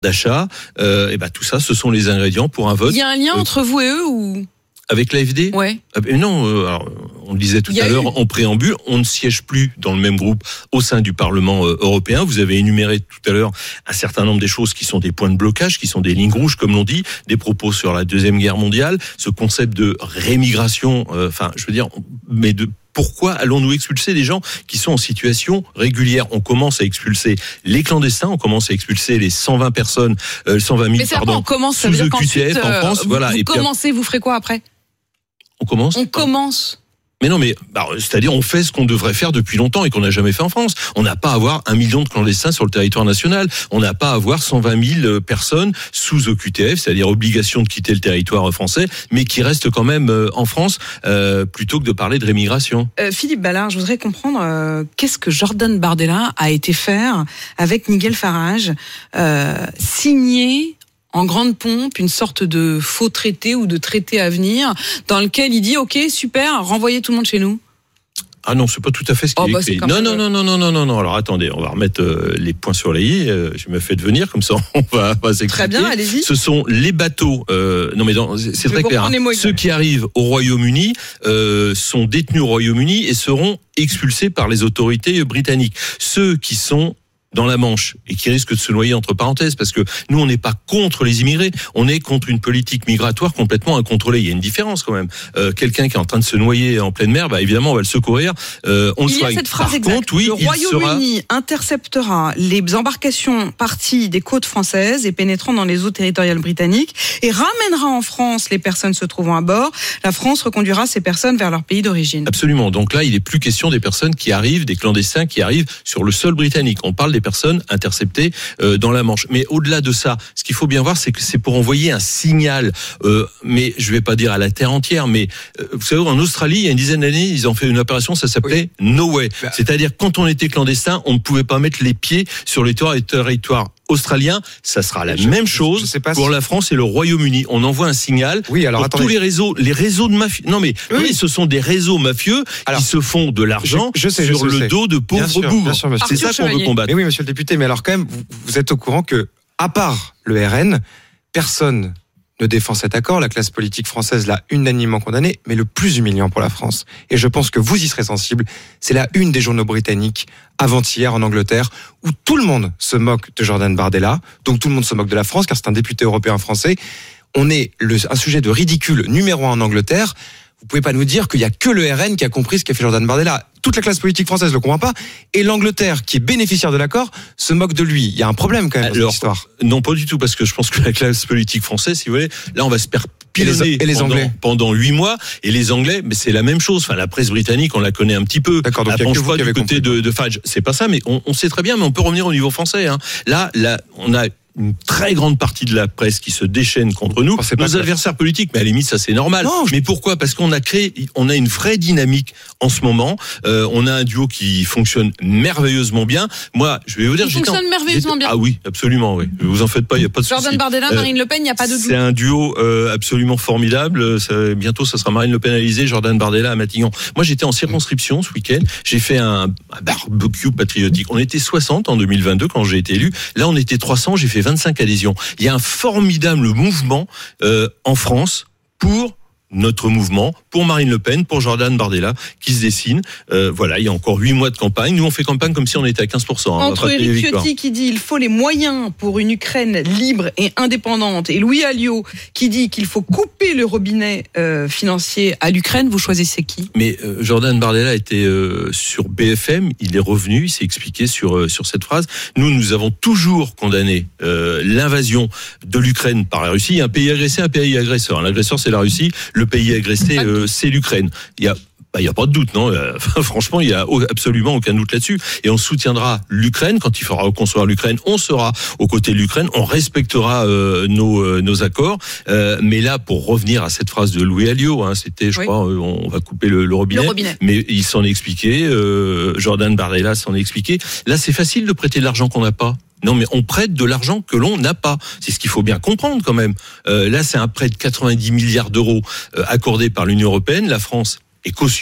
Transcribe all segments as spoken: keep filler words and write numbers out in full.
d'achat, euh, et ben tout ça, ce sont les ingrédients pour un vote. Il y a un lien euh, entre vous et eux ou avec l'A F D ? Ouais. Ah ben non, euh, alors, on le disait tout à l'heure eu... en préambule, on ne siège plus dans le même groupe au sein du Parlement euh, européen. Vous avez énuméré tout à l'heure un certain nombre des choses qui sont des points de blocage, qui sont des lignes rouges, comme l'on dit, des propos sur la Deuxième Guerre mondiale, ce concept de rémigration, euh, enfin, je veux dire, mais de pourquoi allons-nous expulser des gens qui sont en situation régulière ? On commence à expulser les clandestins, on commence à expulser les cent vingt personnes, euh, cent vingt mille, mais c'est pardon, on commence, ça sous veut dire E Q T F en France. Euh, vous, voilà. Vous et commencez, puis, vous ferez quoi après ? On commence On commence. Mais non, mais bah, c'est-à-dire on fait ce qu'on devrait faire depuis longtemps et qu'on n'a jamais fait en France. On n'a pas à avoir un million de clandestins sur le territoire national. On n'a pas à avoir cent vingt mille personnes sous O Q T F, c'est-à-dire obligation de quitter le territoire français, mais qui restent quand même en France, euh, plutôt que de parler de rémigration. Euh, Philippe Ballard, je voudrais comprendre euh, qu'est-ce que Jordan Bardella a été faire avec Nigel Farage, euh, signé en grande pompe, une sorte de faux traité ou de traité à venir, dans lequel il dit « Ok, super, renvoyez tout le monde chez nous ». Ah non, c'est pas tout à fait ce qu'il oh, bah, écrit. Non, non, non, non, non, non, non, non, non. Alors attendez, on va remettre euh, les points sur les i. Euh, je me fais devenir, comme ça on va, on va s'expliquer. Très bien, allez-y. Ce sont les bateaux. Euh, non mais dans, c'est, c'est très clair. Hein. Ceux qui arrivent au Royaume-Uni euh, sont détenus au Royaume-Uni et seront expulsés par les autorités britanniques. Ceux qui sont dans la Manche et qui risquent de se noyer entre parenthèses, parce que nous on n'est pas contre les immigrés, on est contre une politique migratoire complètement incontrôlée. Il y a une différence quand même. Euh, quelqu'un qui est en train de se noyer en pleine mer, bah évidemment on va le secourir. Euh, on il le y a cette phrase Par exacte. Contre, oui, le Royaume-Uni sera... interceptera les embarcations parties des côtes françaises et pénétrant dans les eaux territoriales britanniques et ramènera en France les personnes se trouvant à bord. La France reconduira ces personnes vers leur pays d'origine. Absolument. Donc là, il n'est plus question des personnes qui arrivent, des clandestins qui arrivent sur le sol britannique. On parle des personnes interceptées euh, dans la Manche. Mais au-delà de ça, ce qu'il faut bien voir, c'est que c'est pour envoyer un signal, euh, mais je vais pas dire à la terre entière, mais euh, vous savez, en Australie, il y a une dizaine d'années, ils ont fait une opération, ça s'appelait oui. No Way. Bah. C'est-à-dire, quand on était clandestin, on ne pouvait pas mettre les pieds sur les territoires australiens. Ça sera la je, même chose je, je pour si... la France et le Royaume-Uni. On envoie un signal oui, alors, pour attendez. tous les réseaux, les réseaux de mafieux. Non mais oui. oui, ce sont des réseaux mafieux alors, qui se font de l'argent je, je sais, sur le sais. dos de pauvres bougres. C'est ça qu'on veut combattre. Mais oui, monsieur le député, mais alors quand même, vous, vous êtes au courant que, à part le R N, personne ne défend cet accord. La classe politique française l'a unanimement condamné, mais le plus humiliant pour la France, et je pense que vous y serez sensible, c'est la une des journaux britanniques avant-hier en Angleterre, où tout le monde se moque de Jordan Bardella, donc tout le monde se moque de la France, car c'est un député européen français. On est le, un sujet de ridicule numéro un en Angleterre. Vous pouvez pas nous dire qu'il y a que le R N qui a compris ce qu'a fait Jordan Bardella. Toute la classe politique française ne le comprend pas. Et l'Angleterre, qui est bénéficiaire de l'accord, se moque de lui. Il y a un problème quand même dans cette histoire. Non, pas du tout, parce que je pense que la classe politique française, si vous voulez, là on va se perdre. Et les, et les pendant, Anglais pendant huit mois, et les Anglais, mais c'est la même chose. Enfin, la presse britannique, on la connaît un petit peu. D'accord, donc elle il y a penche que vous pas qui du avez côté compris. de, de Farage. C'est pas ça, mais on, on sait très bien, mais on peut revenir au niveau français. Hein. Là, là, on a une très grande partie de la presse qui se déchaîne contre nous, oh, nos adversaires politiques. Mais à la limite, ça c'est normal. Non, je... Mais pourquoi ? Parce qu'on a créé, on a une vraie dynamique en ce moment. Euh, on a un duo qui fonctionne merveilleusement bien. Moi, je vais vous dire, il fonctionne en... merveilleusement bien. Ah oui, absolument, oui. Vous en faites pas, il y a pas de souci. Jordan Bardella, euh, Marine Le Pen, il n'y a pas de doute. C'est un duo euh, absolument formidable. Ça, bientôt, ça sera Marine Le Pen à l'Élysée, Jordan Bardella à Matignon. Moi, j'étais en circonscription ce week-end. J'ai fait un, un barbecue patriotique. On était soixante en deux mille vingt-deux quand j'ai été élu. Là, on était trois cents. J'ai fait vingt-cinq adhésions. Il y a un formidable mouvement euh, en France pour notre mouvement, pour Marine Le Pen, pour Jordan Bardella, qui se dessine. Euh, voilà, il y a encore huit mois de campagne. Nous, on fait campagne comme si on était à quinze pour cent. Hein, entre Éric Ciotti qui dit il faut les moyens pour une Ukraine libre et indépendante, et Louis Alliot qui dit qu'il faut couper le robinet euh, financier à l'Ukraine, vous choisissez qui ? Mais euh, Jordan Bardella était euh, sur B F M, il est revenu, il s'est expliqué sur euh, sur cette phrase. Nous, nous avons toujours condamné euh, l'invasion de l'Ukraine par la Russie. Un pays agressé, un pays agresseur. L'agresseur, c'est la Russie. Le pays agressé, euh, c'est l'Ukraine. Il y a Bah, il n'y a pas de doute, non. Franchement, il n'y a absolument aucun doute là-dessus. Et on soutiendra l'Ukraine quand il faudra reconstruire l'Ukraine. On sera aux côtés de l'Ukraine. On respectera euh, nos euh, nos accords. Euh, mais là, pour revenir à cette phrase de Louis Alliot, hein, c'était, je oui. crois, euh, on va couper le, le, robinet, le robinet. Mais il s'en est expliqué. Euh, Jordan Bardella s'en est expliqué. Là, c'est facile de prêter de l'argent qu'on n'a pas. Non, mais on prête de l'argent que l'on n'a pas. C'est ce qu'il faut bien comprendre quand même. Euh, là, c'est un prêt de quatre-vingt-dix milliards d'euros euh, accordé par l'Union européenne. La France est caution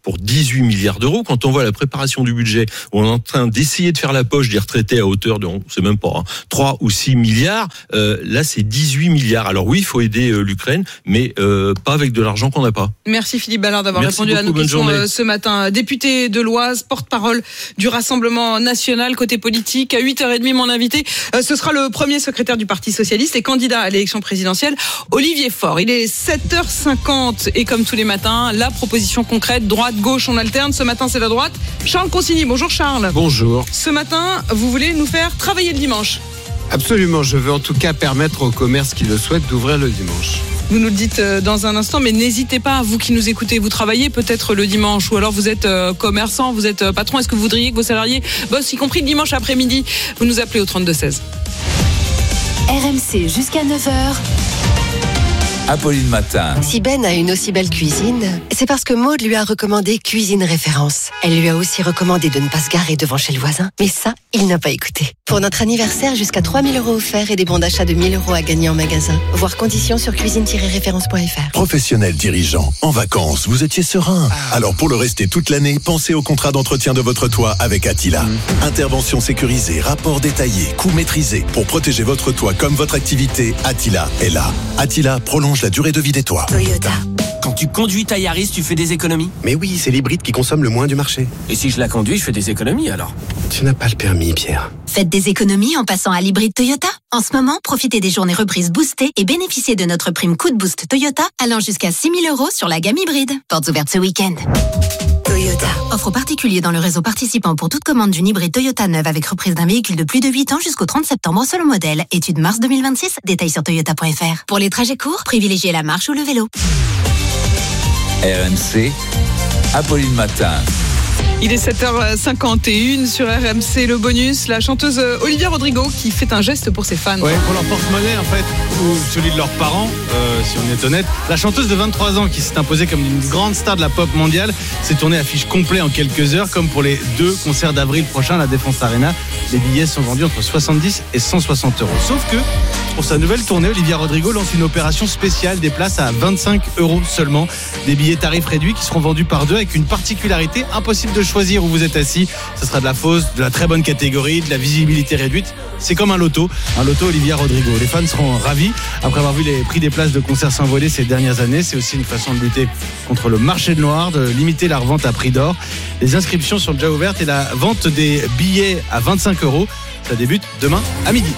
pour dix-huit milliards d'euros. Quand on voit la préparation du budget, où on est en train d'essayer de faire la poche des retraités à hauteur de, on sait même pas, hein, trois ou six milliards, euh, là c'est dix-huit milliards. Alors oui, il faut aider euh, l'Ukraine, mais euh, pas avec de l'argent qu'on n'a pas. Merci Philippe Ballard d'avoir Merci répondu beaucoup, à nos questions journée. euh, ce matin. Député de l'Oise, porte-parole du Rassemblement national côté politique. À huit heures trente, mon invité, euh, ce sera le premier secrétaire du Parti socialiste et candidat à l'élection présidentielle, Olivier Faure. Il est sept heures cinquante et comme tous les matins, la proposition concrète, droite-gauche, on alterne. Ce matin, c'est la droite. Charles Consigny. Bonjour Charles. Bonjour. Ce matin, vous voulez nous faire travailler le dimanche. Absolument, je veux en tout cas permettre aux commerces qui le souhaitent d'ouvrir le dimanche. Vous nous le dites dans un instant, mais n'hésitez pas, vous qui nous écoutez, vous travaillez peut-être le dimanche, ou alors vous êtes commerçant, vous êtes patron, est-ce que vous voudriez que vos salariés bossent, y compris le dimanche après-midi? Vous nous appelez au trente-deux seize. R M C jusqu'à neuf heures. Apolline Matin. Si Ben a une aussi belle cuisine, c'est parce que Maud lui a recommandé Cuisine Référence. Elle lui a aussi recommandé de ne pas se garer devant chez le voisin. Mais ça, il n'a pas écouté. Pour notre anniversaire, jusqu'à trois mille euros offerts et des bons d'achat de mille euros à gagner en magasin. Voir conditions sur cuisine tiret référence point f r. Professionnel dirigeant, en vacances, vous étiez serein. Alors pour le rester toute l'année, pensez au contrat d'entretien de votre toit avec Attila. Mmh. Intervention sécurisée, rapport détaillé, coût maîtrisé. Pour protéger votre toit comme votre activité, Attila est là. Attila prolonge la durée de vie des toits. Toyota. Quand tu conduis ta Yaris, tu fais des économies? Mais oui, c'est l'hybride qui consomme le moins du marché. Et si je la conduis, je fais des économies alors? Tu n'as pas le permis, Pierre. Faites des économies en passant à l'hybride Toyota. En ce moment, profitez des journées reprises boostées et bénéficiez de notre prime coup de boost Toyota allant jusqu'à six mille euros sur la gamme hybride. Portes ouvertes ce week-end. Toyota. Offre particulier dans le réseau participant pour toute commande d'une hybride Toyota neuve avec reprise d'un véhicule de plus de huit ans jusqu'au trente septembre selon modèle. Étude mars deux mille vingt-six. Détails sur toyota point f r. Pour les trajets courts, privilégiez la marche ou le vélo. R M C, Apolline Matin. Il est sept heures cinquante et une sur R M C, le bonus, la chanteuse Olivia Rodrigo qui fait un geste pour ses fans. Ouais, pour leur porte-monnaie en fait, ou celui de leurs parents, euh, si on est honnête. La chanteuse de vingt-trois ans qui s'est imposée comme une grande star de la pop mondiale s'est tournée affiche complet en quelques heures, comme pour les deux concerts d'avril prochain à la Défense Arena. Les billets sont vendus entre soixante-dix et cent soixante euros. Sauf que pour sa nouvelle tournée, Olivia Rodrigo lance une opération spéciale, des places à vingt-cinq euros seulement. Des billets tarifs réduits qui seront vendus par deux avec une particularité, impossible de choisir où vous êtes assis. Ce sera de la fausse, de la très bonne catégorie, de la visibilité réduite. C'est comme un loto, un loto Olivia Rodrigo. Les fans seront ravis après avoir vu les prix des places de concerts s'envoler ces dernières années. C'est aussi une façon de lutter contre le marché de noir, de limiter la revente à prix d'or. Les inscriptions sont déjà ouvertes et la vente des billets à vingt-cinq euros, ça débute demain à midi.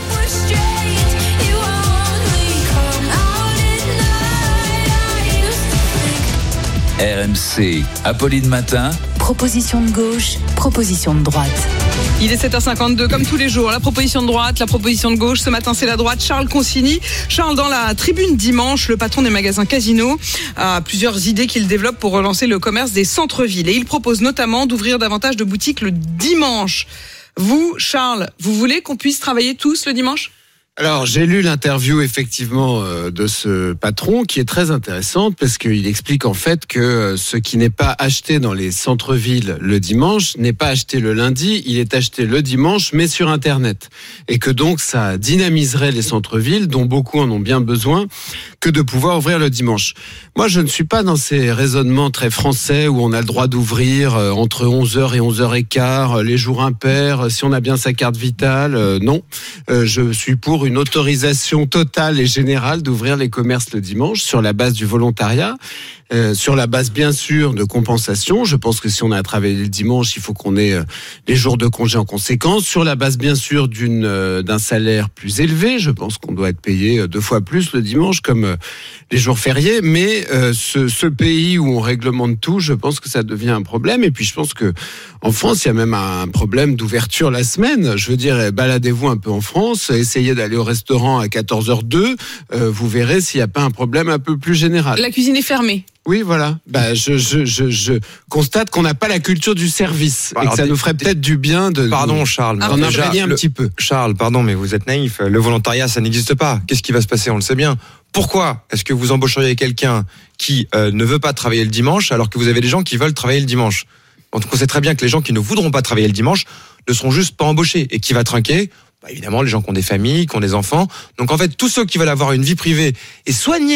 R M C, Apolline Matin. Proposition de gauche, proposition de droite. Il est sept heures cinquante-deux, comme tous les jours. La proposition de droite, la proposition de gauche. Ce matin, c'est la droite. Charles Consigny. Charles, dans la tribune dimanche, le patron des magasins Casino a plusieurs idées qu'il développe pour relancer le commerce des centres-villes. Et il propose notamment d'ouvrir davantage de boutiques le dimanche. Vous, Charles, vous voulez qu'on puisse travailler tous le dimanche ? Alors, j'ai lu l'interview effectivement euh, de ce patron qui est très intéressante parce qu'il explique en fait que euh, ce qui n'est pas acheté dans les centres-villes le dimanche n'est pas acheté le lundi, il est acheté le dimanche mais sur Internet. Et que donc ça dynamiserait les centres-villes dont beaucoup en ont bien besoin que de pouvoir ouvrir le dimanche. Moi, je ne suis pas dans ces raisonnements très français où on a le droit d'ouvrir euh, entre onze heures et onze heures quinze, euh, les jours impairs, euh, si on a bien sa carte vitale. Euh, non, euh, je suis pour une autorisation totale et générale d'ouvrir les commerces le dimanche sur la base du volontariat, euh, sur la base bien sûr de compensation. Je pense que si on a travaillé le dimanche, il faut qu'on ait euh, les jours de congé en conséquence. Sur la base bien sûr d'une euh, d'un salaire plus élevé. Je pense qu'on doit être payé deux fois plus le dimanche comme euh, les jours fériés. Mais euh, ce, ce pays où on réglemente tout, je pense que ça devient un problème. Et puis je pense que en France, il y a même un problème d'ouverture la semaine. Je veux dire, baladez-vous un peu en France, essayez d'aller au restaurant à quatorze heures deux, euh, vous verrez s'il n'y a pas un problème un peu plus général. La cuisine est fermée. Oui, voilà. Bah, je, je, je, je constate qu'on n'a pas la culture du service et que ça nous ferait peut-être du bien de. Pardon, Charles. d'en imprégner un petit peu. Charles, pardon, mais vous êtes naïf. Le volontariat, ça n'existe pas. Qu'est-ce qui va se passer ? On le sait bien. Pourquoi est-ce que vous embaucheriez quelqu'un qui euh, ne veut pas travailler le dimanche alors que vous avez des gens qui veulent travailler le dimanche ? Donc on sait très bien que les gens qui ne voudront pas travailler le dimanche ne seront juste pas embauchés. Et qui va trinquer ? Bah évidemment, les gens qui ont des familles, qui ont des enfants. Donc en fait, tous ceux qui veulent avoir une vie privée et soigner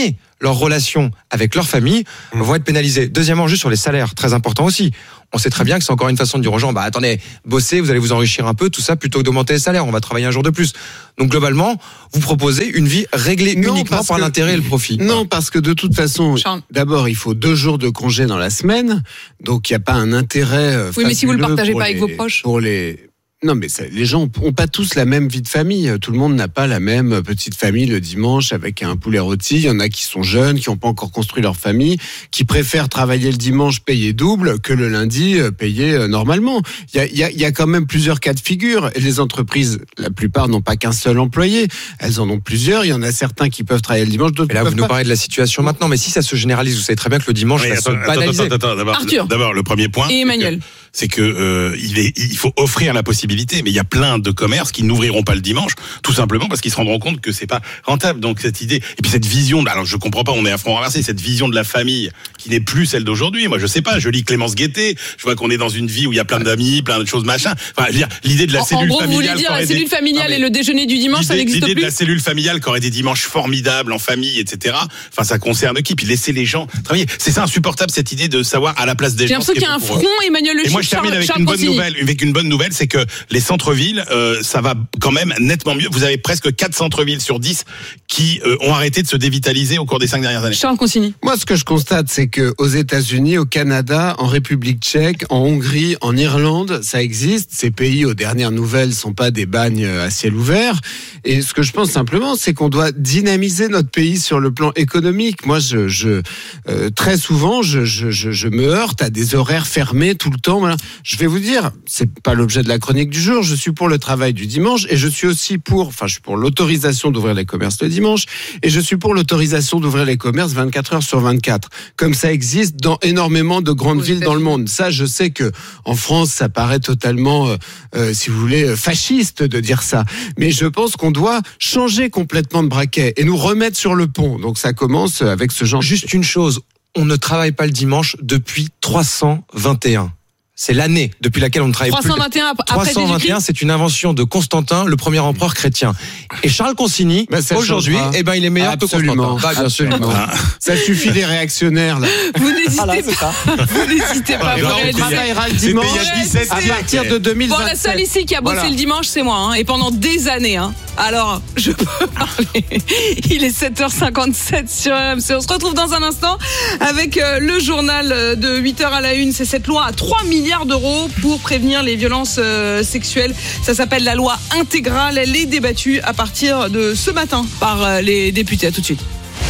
leurs relations avec leur famille mmh. vont être pénalisées. Deuxièmement, juste sur les salaires, très important aussi. On sait très bien que c'est encore une façon de dire aux gens, bah attendez, bossez, vous allez vous enrichir un peu, tout ça, plutôt que d'augmenter les salaires, on va travailler un jour de plus. Donc globalement, vous proposez une vie réglée non, uniquement par que, l'intérêt et le profit. Non, parce que de toute façon, d'abord, il faut deux jours de congé dans la semaine, donc il n'y a pas un intérêt. Oui, mais si vous ne le partagez pas les, avec vos proches. Pour les... Non, mais ça, les gens ont pas tous la même vie de famille. Tout le monde n'a pas la même petite famille le dimanche avec un poulet rôti. Il y en a qui sont jeunes, qui n'ont pas encore construit leur famille, qui préfèrent travailler le dimanche payer double que le lundi payer normalement. Il y a, il y a, il y a quand même plusieurs cas de figure. Et les entreprises, la plupart n'ont pas qu'un seul employé. Elles en ont plusieurs. Il y en a certains qui peuvent travailler le dimanche, d'autres et là, peuvent vous nous pas. parlez de la situation maintenant, mais si ça se généralise, vous savez très bien que le dimanche, oui, ça attends, se banalise. attends, attends, attends, d'abord, Arthur. D'abord, le premier point. Et Emmanuel. C'est que, c'est que euh, il, est, il faut offrir la possibilité, mais il y a plein de commerces qui n'ouvriront pas le dimanche, tout simplement parce qu'ils se rendront compte que c'est pas rentable. Donc cette idée, et puis cette vision, alors je comprends pas, on est à front renversé, cette vision de la famille qui n'est plus celle d'aujourd'hui. Moi, je sais pas, je lis Clémence Guettet, je vois qu'on est dans une vie où il y a plein d'amis, plein de choses machin. Enfin, je veux dire, l'idée de la en, cellule en gros, familiale. Vous voulez dire la cellule des... familiale non, mais... et le déjeuner du dimanche, ça n'existe plus. L'idée de la cellule familiale qui aurait des dimanches formidables en famille, et cetera. Enfin, ça concerne qui? Puis laisser les gens travailler. C'est ça insupportable, cette idée de savoir à la place des gens. J'ai l'impression qu'il y a un front, Emmanuel Le Et moi, je termine avec une bonne nouvelle. Avec une bonne nouvelle, c'est que les centres-villes, euh, ça va quand même nettement mieux. Vous avez presque quatre centres-villes sur dix qui euh, ont arrêté de se dévitaliser au cours des cinq dernières années. Charles Consigny. Moi, ce que je constate, c'est que aux États-Unis, au Canada, en République tchèque, en Hongrie, en Irlande, ça existe. Ces pays, aux dernières nouvelles, sont pas des bagnes à ciel ouvert. Et ce que je pense simplement, c'est qu'on doit dynamiser notre pays sur le plan économique. Moi, je, je euh, très souvent, je, je, je, je me heurte à des horaires fermés tout le temps. Voilà. Je vais vous dire, c'est pas l'objet de la chronique du jour. Je suis pour le travail du dimanche et je suis aussi pour, enfin, je suis pour l'autorisation d'ouvrir les commerces le dimanche et je suis pour l'autorisation d'ouvrir les commerces vingt-quatre heures sur vingt-quatre, comme ça existe dans énormément de grandes oui, villes dans le monde. Ça, je sais que en France, ça paraît totalement, euh, euh, si vous voulez, fasciste de dire ça. Mais je pense qu'on doit changer complètement de braquet et nous remettre sur le pont. Donc ça commence avec ce genre. Juste une chose, on ne travaille pas le dimanche depuis trois cent vingt et un. C'est l'année depuis laquelle on ne travaille trois cent vingt et un plus. trois cent vingt et un, c'est une invention de Constantin, le premier empereur chrétien. Et Charles Consigny, ben, aujourd'hui, eh ben, il est meilleur absolument, que Constantin. Absolument. Ça suffit les réactionnaires, là. Vous n'hésitez ah là, pas. Vous n'hésitez pas. Alors, on travaillera le dimanche à partir de deux mille vingt-sept. Bon, la seule ici qui a bossé voilà. le dimanche, c'est moi, hein, et pendant des années, hein. Alors, je peux parler. Il est sept heures cinquante-sept sur R M C. On se retrouve dans un instant avec euh, le journal de huit heures à la une. C'est cette loi à trois milliards d'euros pour prévenir les violences euh, sexuelles. Ça s'appelle la loi intégrale. Elle est débattue à partir de ce matin par euh, les députés. À tout de suite.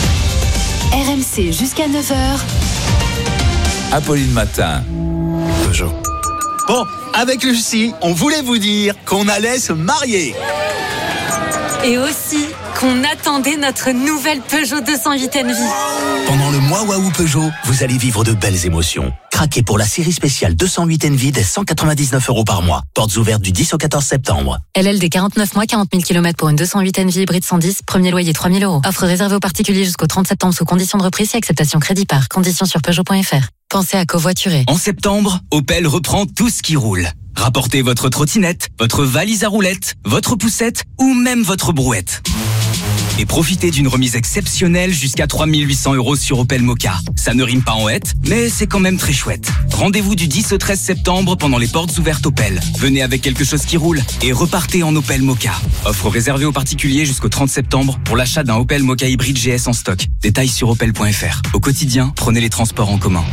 R M C jusqu'à neuf heures. Apolline Matin. Bonjour. Bon, avec Lucie, on voulait vous dire qu'on allait se marier. Et aussi qu'on attendait notre nouvelle Peugeot deux cent huit Envie. Pendant le mois Waouh Peugeot, vous allez vivre de belles émotions. Craquez pour la série spéciale deux cent huit Envie dès cent quatre-vingt-dix-neuf euros par mois. Portes ouvertes du dix au quatorze septembre. L L D quarante-neuf mois, quarante mille kilomètres pour une deux cent huit Envie hybride cent dix, premier loyer trois mille euros. Offre réservée aux particuliers jusqu'au trente septembre sous conditions de reprise et acceptation crédit par. Conditions sur Peugeot point F R. Pensez à covoiturer. En septembre, Opel reprend tout ce qui roule. Rapportez votre trottinette, votre valise à roulettes, votre poussette ou même votre brouette. Et profitez d'une remise exceptionnelle jusqu'à trois mille huit cents euros sur Opel Mokka. Ça ne rime pas en hête, mais c'est quand même très chouette. Rendez-vous du dix au treize septembre pendant les portes ouvertes Opel. Venez avec quelque chose qui roule et repartez en Opel Mokka. Offre réservée aux particuliers jusqu'au trente septembre pour l'achat d'un Opel Mokka hybride G S en stock. Détails sur opel point F R. Au quotidien, prenez les transports en commun.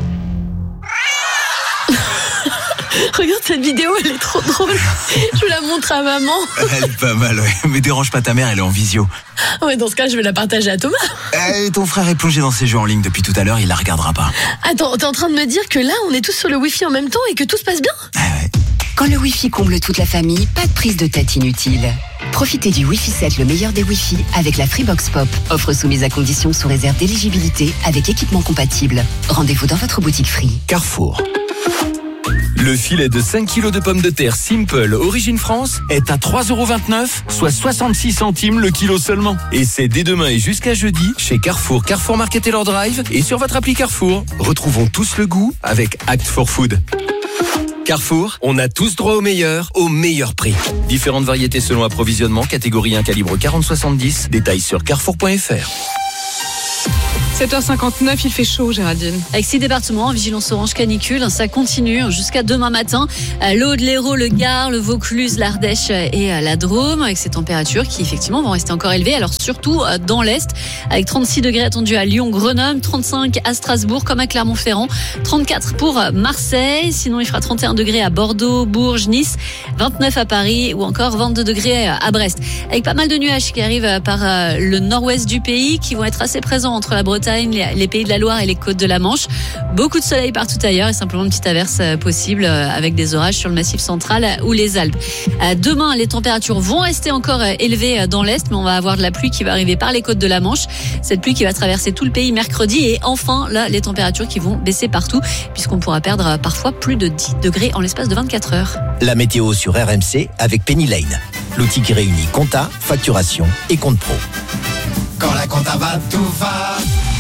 Regarde cette vidéo, elle est trop drôle. Je la montre à maman. Elle est pas mal, ouais. Mais dérange pas ta mère, elle est en visio. Ouais, dans ce cas, je vais la partager à Thomas. Eh, ton frère est plongé dans ses jeux en ligne depuis tout à l'heure, il la regardera pas. Attends, t'es en train de me dire que là, on est tous sur le Wi-Fi en même temps et que tout se passe bien ? Ah ouais. Quand le Wi-Fi comble toute la famille, pas de prise de tête inutile. Profitez du Wi-Fi sept, le meilleur des Wi-Fi, avec la Freebox Pop. Offre soumise à conditions sous réserve d'éligibilité avec équipement compatible. Rendez-vous dans votre boutique Free. Carrefour. Le filet de cinq kilos de pommes de terre Simple Origine France est à trois euros vingt-neuf, soit soixante-six centimes le kilo seulement. Et c'est dès demain et jusqu'à jeudi chez Carrefour, Carrefour Market et leur Drive et sur votre appli Carrefour. Retrouvons tous le goût avec Act for Food. Carrefour, on a tous droit au meilleur, au meilleur prix. Différentes variétés selon approvisionnement, catégorie un calibre quarante soixante-dix, détails sur carrefour point F R. sept heures cinquante-neuf, il fait chaud, Géraldine. Avec six départements en vigilance orange canicule, ça continue jusqu'à demain matin. L'Aude, l'Hérault, le Gard, le Vaucluse, l'Ardèche et la Drôme, avec ces températures qui effectivement vont rester encore élevées. Alors surtout dans l'Est, avec trente-six degrés attendus à Lyon, Grenoble, trente-cinq à Strasbourg comme à Clermont-Ferrand, trente-quatre pour Marseille. Sinon, il fera trente et un degrés à Bordeaux, Bourges, Nice, vingt-neuf à Paris ou encore vingt-deux degrés à Brest. Avec pas mal de nuages qui arrivent par le nord-ouest du pays, qui vont être assez présents entre la Bretagne, les pays de la Loire et les côtes de la Manche. Beaucoup de soleil partout ailleurs et simplement une petite averse possible avec des orages sur le massif central ou les Alpes. Demain, les températures vont rester encore élevées dans l'Est, mais on va avoir de la pluie qui va arriver par les côtes de la Manche. Cette pluie qui va traverser tout le pays mercredi et enfin, là, les températures qui vont baisser partout puisqu'on pourra perdre parfois plus de dix degrés en l'espace de vingt-quatre heures. La météo sur R M C avec Penny Lane, l'outil qui réunit compta, facturation et compte pro. Quand la compta va, tout va.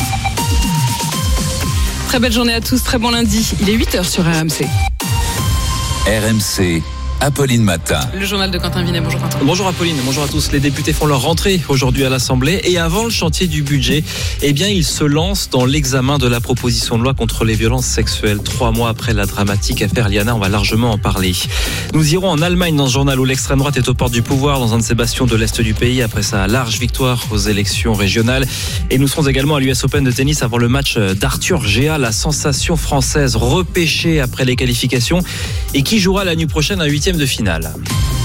Très belle journée à tous, très bon lundi. Il est huit heures sur R M C. R M C, Apolline Matin. Le journal de Quentin Vinet, bonjour Quentin. Bonjour Apolline, bonjour à tous. Les députés font leur rentrée aujourd'hui à l'Assemblée et avant le chantier du budget, eh bien ils se lancent dans l'examen de la proposition de loi contre les violences sexuelles. Trois mois après la dramatique affaire Liana, on va largement en parler. Nous irons en Allemagne dans ce journal où l'extrême droite est aux portes du pouvoir dans un de ses bastions de l'Est du pays après sa large victoire aux élections régionales. Et nous serons également à l'U S Open de tennis avant le match d'Arthur Géa, la sensation française repêchée après les qualifications et qui jouera la nuit prochaine un huitième de finale.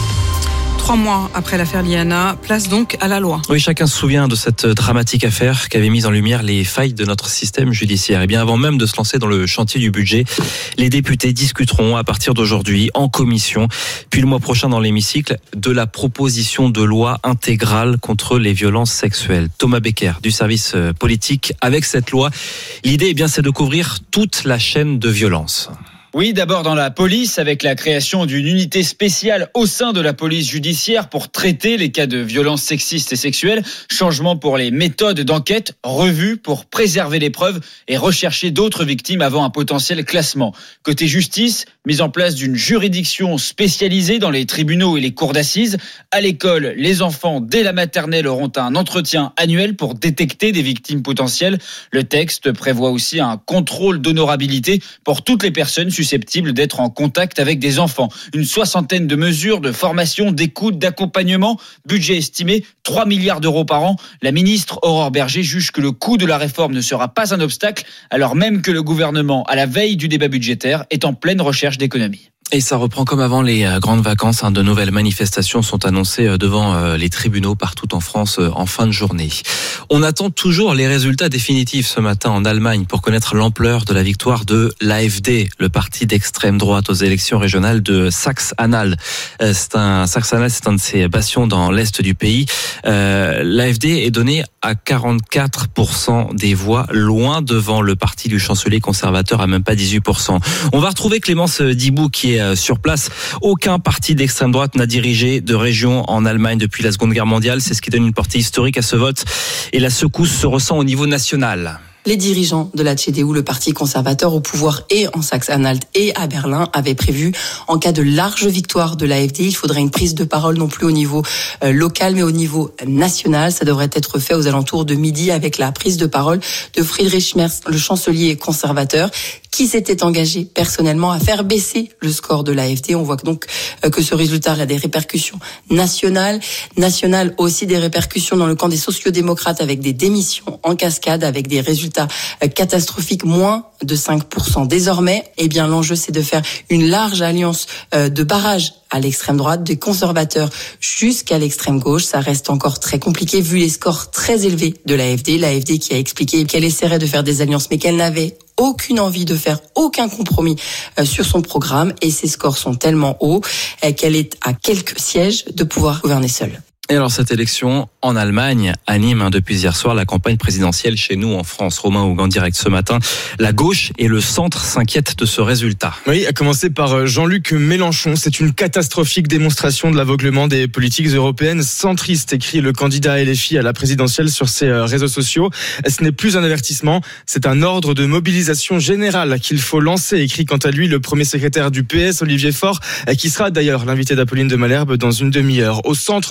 Trois mois après l'affaire Liana, place donc à la loi. Oui, chacun se souvient de cette dramatique affaire qui avait mis en lumière les failles de notre système judiciaire. Et bien avant même de se lancer dans le chantier du budget, les députés discuteront à partir d'aujourd'hui en commission, puis le mois prochain dans l'hémicycle, de la proposition de loi intégrale contre les violences sexuelles. Thomas Becker du service politique, avec cette loi, l'idée eh bien, c'est de couvrir toute la chaîne de violence. Oui, d'abord dans la police, avec la création d'une unité spéciale au sein de la police judiciaire pour traiter les cas de violences sexistes et sexuelles. Changement pour les méthodes d'enquête, revue pour préserver les preuves et rechercher d'autres victimes avant un potentiel classement. Côté justice, mise en place d'une juridiction spécialisée dans les tribunaux et les cours d'assises. À l'école, les enfants, dès la maternelle, auront un entretien annuel pour détecter des victimes potentielles. Le texte prévoit aussi un contrôle d'honorabilité pour toutes les personnes susceptibles d'être en contact avec des enfants. Une soixantaine de mesures de formation, d'écoute, d'accompagnement. Budget estimé trois milliards d'euros par an. La ministre Aurore Berger juge que le coût de la réforme ne sera pas un obstacle, alors même que le gouvernement, à la veille du débat budgétaire, est en pleine recherche d'économie. Et ça reprend comme avant les grandes vacances. De nouvelles manifestations sont annoncées devant les tribunaux partout en France en fin de journée. On attend toujours les résultats définitifs ce matin en Allemagne pour connaître l'ampleur de la victoire de l'A F D, le parti d'extrême droite aux élections régionales de Saxe-Anhalt. C'est un Saxe-Anhalt, c'est un de ces bastions dans l'est du pays. Euh, L'A F D est donné à quarante-quatre pour cent des voix, loin devant le parti du chancelier conservateur à même pas dix-huit pour cent. On va retrouver Clémence Dibou qui est sur place. Aucun parti d'extrême droite n'a dirigé de région en Allemagne depuis la Seconde Guerre mondiale. C'est ce qui donne une portée historique à ce vote. Et la secousse se ressent au niveau national. Les dirigeants de la C D U, le parti conservateur au pouvoir et en Saxe-Anhalt et à Berlin, avaient prévu, en cas de large victoire de l'A F D, il faudrait une prise de parole non plus au niveau euh, local, mais au niveau national. Ça devrait être fait aux alentours de midi avec la prise de parole de Friedrich Merz, le chancelier conservateur, qui s'était engagé personnellement à faire baisser le score de l'A F D. On voit donc euh, que ce résultat a des répercussions nationales, nationales aussi des répercussions dans le camp des sociodémocrates avec des démissions en cascade, avec des résultats catastrophique, moins de cinq pour cent. Désormais, eh bien, l'enjeu, c'est de faire une large alliance de barrage à l'extrême droite, des conservateurs jusqu'à l'extrême gauche. Ça reste encore très compliqué vu les scores très élevés de l'A F D. L'A F D qui a expliqué qu'elle essaierait de faire des alliances, mais qu'elle n'avait aucune envie de faire aucun compromis sur son programme. Et ses scores sont tellement hauts qu'elle est à quelques sièges de pouvoir gouverner seule. Et alors cette élection en Allemagne anime hein, depuis hier soir la campagne présidentielle chez nous en France. Romain Hougue en direct ce matin. La gauche et le centre s'inquiètent de ce résultat. Oui, à commencer par Jean-Luc Mélenchon. C'est une catastrophique démonstration de l'aveuglement des politiques européennes centristes, écrit le candidat L F I à la présidentielle sur ses réseaux sociaux. Ce n'est plus un avertissement, c'est un ordre de mobilisation générale qu'il faut lancer, écrit quant à lui le premier secrétaire du P S, Olivier Faure, qui sera d'ailleurs l'invité d'Apolline de Malherbe dans une demi-heure. Au centre de l'échiquier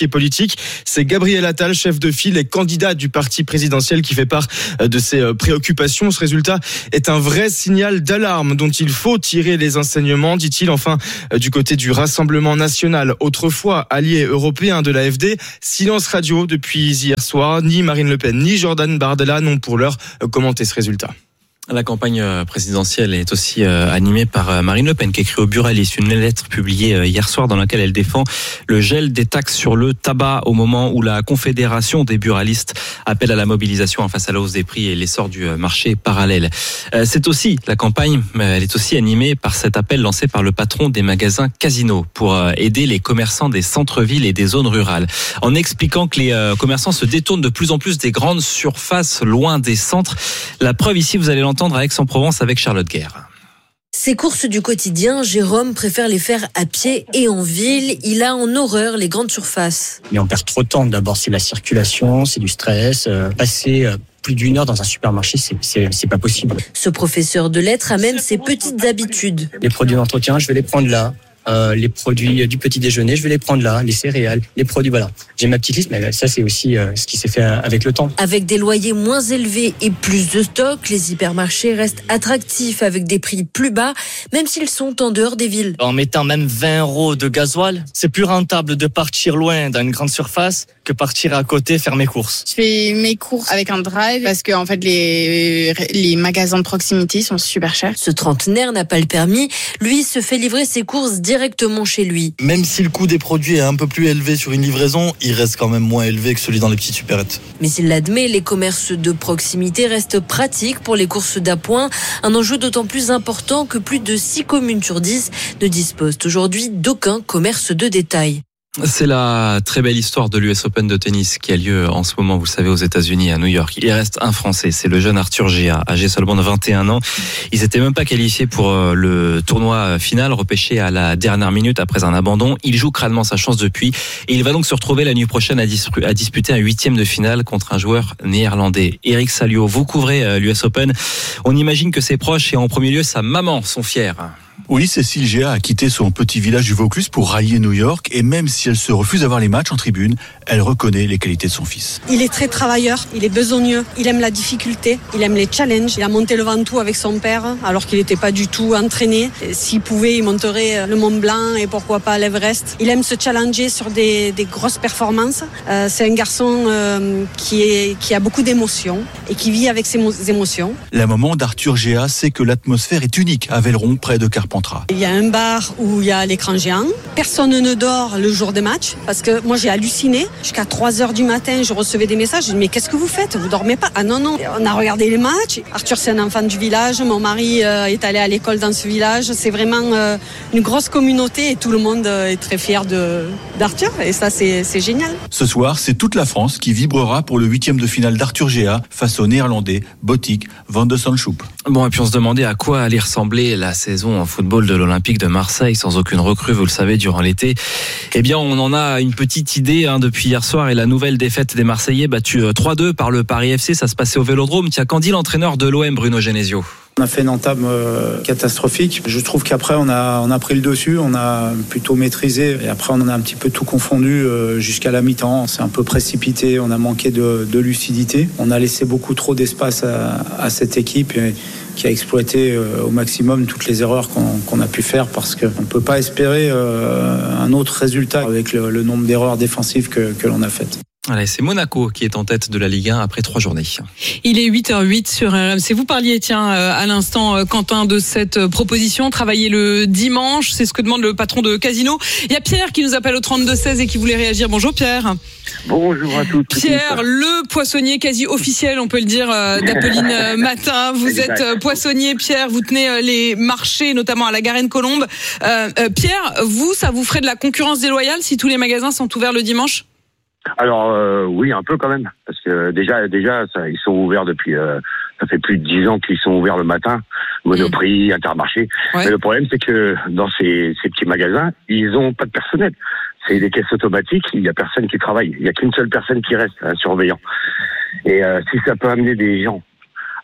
et politique. C'est Gabriel Attal, chef de file et candidat du parti présidentiel, qui fait part de ses préoccupations. Ce résultat est un vrai signal d'alarme dont il faut tirer les enseignements, dit-il. Enfin, du côté du Rassemblement national, autrefois allié européen de l'A F D, silence radio depuis hier soir. Ni Marine Le Pen ni Jordan Bardella n'ont pour l'heure commenté ce résultat. La campagne présidentielle est aussi animée par Marine Le Pen qui écrit au Buraliste une lettre publiée hier soir dans laquelle elle défend le gel des taxes sur le tabac au moment où la Confédération des buralistes appelle à la mobilisation face à la hausse des prix et l'essor du marché parallèle. C'est aussi la campagne, elle est aussi animée par cet appel lancé par le patron des magasins Casino pour aider les commerçants des centres-villes et des zones rurales en expliquant que les commerçants se détournent de plus en plus des grandes surfaces loin des centres. La preuve ici, vous allez l'entendre à Aix-en-Provence avec Charlotte Guerre. Ses courses du quotidien, Jérôme préfère les faire à pied et en ville. Il a en horreur les grandes surfaces. Mais on perd trop de temps. D'abord, c'est la circulation, c'est du stress. Euh, passer euh, plus d'une heure dans un supermarché, c'est, c'est, c'est pas possible. Ce professeur de lettres a même ses petites habitudes. Les produits d'entretien, je vais les prendre là. Euh, les produits du petit déjeuner, je vais les prendre là, les céréales, les produits, voilà. J'ai ma petite liste, mais ça, c'est aussi euh, ce qui s'est fait avec le temps. Avec des loyers moins élevés et plus de stock, les hypermarchés restent attractifs avec des prix plus bas, même s'ils sont en dehors des villes. En mettant même vingt euros de gasoil, c'est plus rentable de partir loin dans une grande surface que partir à côté faire mes courses. Je fais mes courses avec un drive parce que en fait les les magasins de proximité sont super chers. Ce trentenaire n'a pas le permis, lui se fait livrer ses courses directement chez lui. Même si le coût des produits est un peu plus élevé sur une livraison, il reste quand même moins élevé que celui dans les petites supérettes. Mais il l'admet, les commerces de proximité restent pratiques pour les courses d'appoint, un enjeu d'autant plus important que plus de six communes sur dix ne disposent aujourd'hui d'aucun commerce de détail. C'est la très belle histoire de l'U S Open de tennis qui a lieu en ce moment, vous le savez, aux États-Unis, à New York. Il y reste un Français, c'est le jeune Arthur Géa, âgé seulement de vingt et un ans. Il s'était même pas qualifié pour le tournoi final, repêché à la dernière minute après un abandon. Il joue crânement sa chance depuis et il va donc se retrouver la nuit prochaine à, dispu- à disputer un huitième de finale contre un joueur néerlandais. Eric Salio, vous couvrez l'U S Open. On imagine que ses proches et en premier lieu sa maman sont fiers. Oui, Cécile Géa a quitté son petit village du Vaucluse pour rallier New York et même si elle se refuse à voir les matchs en tribune, elle reconnaît les qualités de son fils. Il est très travailleur, il est besogneux, il aime la difficulté, il aime les challenges. Il a monté le Ventoux avec son père alors qu'il n'était pas du tout entraîné. S'il pouvait, il monterait le Mont Blanc et pourquoi pas l'Everest. Il aime se challenger sur des, des grosses performances. Euh, c'est un garçon euh, qui, est, qui a beaucoup d'émotions et qui vit avec ses émotions. La maman d'Arthur Géa sait que l'atmosphère est unique à Velleron, près de Carpentras. Il y a un bar où il y a l'écran géant. Personne ne dort le jour des matchs parce que moi j'ai halluciné. Jusqu'à trois heures du matin, je recevais des messages. Je dis mais qu'est-ce que vous faites? Vous dormez pas? Ah non, non. On a regardé les matchs. Arthur, c'est un enfant du village. Mon mari euh, est allé à l'école dans ce village. C'est vraiment euh, une grosse communauté et tout le monde euh, est très fier de, d'Arthur. Et ça, c'est, c'est génial. Ce soir, c'est toute la France qui vibrera pour le huitième de finale d'Arthur Géa face au Néerlandais Botic van de Sandschoup. Bon, et puis on se demandait à quoi allait ressembler la saison en football de l'Olympique de Marseille sans aucune recrue, vous le savez, durant l'été. Eh bien, on en a une petite idée hein, depuis hier soir et la nouvelle défaite des Marseillais battus trois deux par le Paris F C, ça se passait au Vélodrome. Tiens, qu'en dit l'entraîneur de l'O M, Bruno Genesio? On a fait une entame euh, catastrophique. Je trouve qu'après, on a, on a pris le dessus, on a plutôt maîtrisé. Et après, on en a un petit peu tout confondu euh, jusqu'à la mi-temps. C'est un peu précipité, on a manqué de, de lucidité. On a laissé beaucoup trop d'espace à, à cette équipe et, qui a exploité euh, au maximum toutes les erreurs qu'on, qu'on a pu faire parce qu'on ne peut pas espérer euh, un autre résultat avec le, le nombre d'erreurs défensives que, que l'on a faites. Allez, c'est Monaco qui est en tête de la Ligue un après trois journées. Il est huit heures huit sur R M C. Vous parliez, tiens, à l'instant, Quentin, de cette proposition, travailler le dimanche. C'est ce que demande le patron de Casino. Il y a Pierre qui nous appelle au trente-deux seize et qui voulait réagir. Bonjour Pierre. Bonjour à tous. Pierre, le poissonnier quasi officiel, on peut le dire, d'Apolline Matin. Vous exact. Êtes poissonnier, Pierre. Vous tenez les marchés, notamment à la Garenne-Colombe. Euh, Pierre, vous, ça vous ferait de la concurrence déloyale si tous les magasins sont ouverts le dimanche ? Alors euh, oui, un peu quand même, parce que déjà, déjà, ça, ils sont ouverts depuis. Euh, ça fait plus de dix ans qu'ils sont ouverts le matin, Monoprix, mmh. Intermarché. Ouais. Mais le problème, c'est que dans ces, ces petits magasins, ils ont pas de personnel. C'est des caisses automatiques, il y a personne qui travaille. Il y a qu'une seule personne qui reste, un surveillant. Et euh, si ça peut amener des gens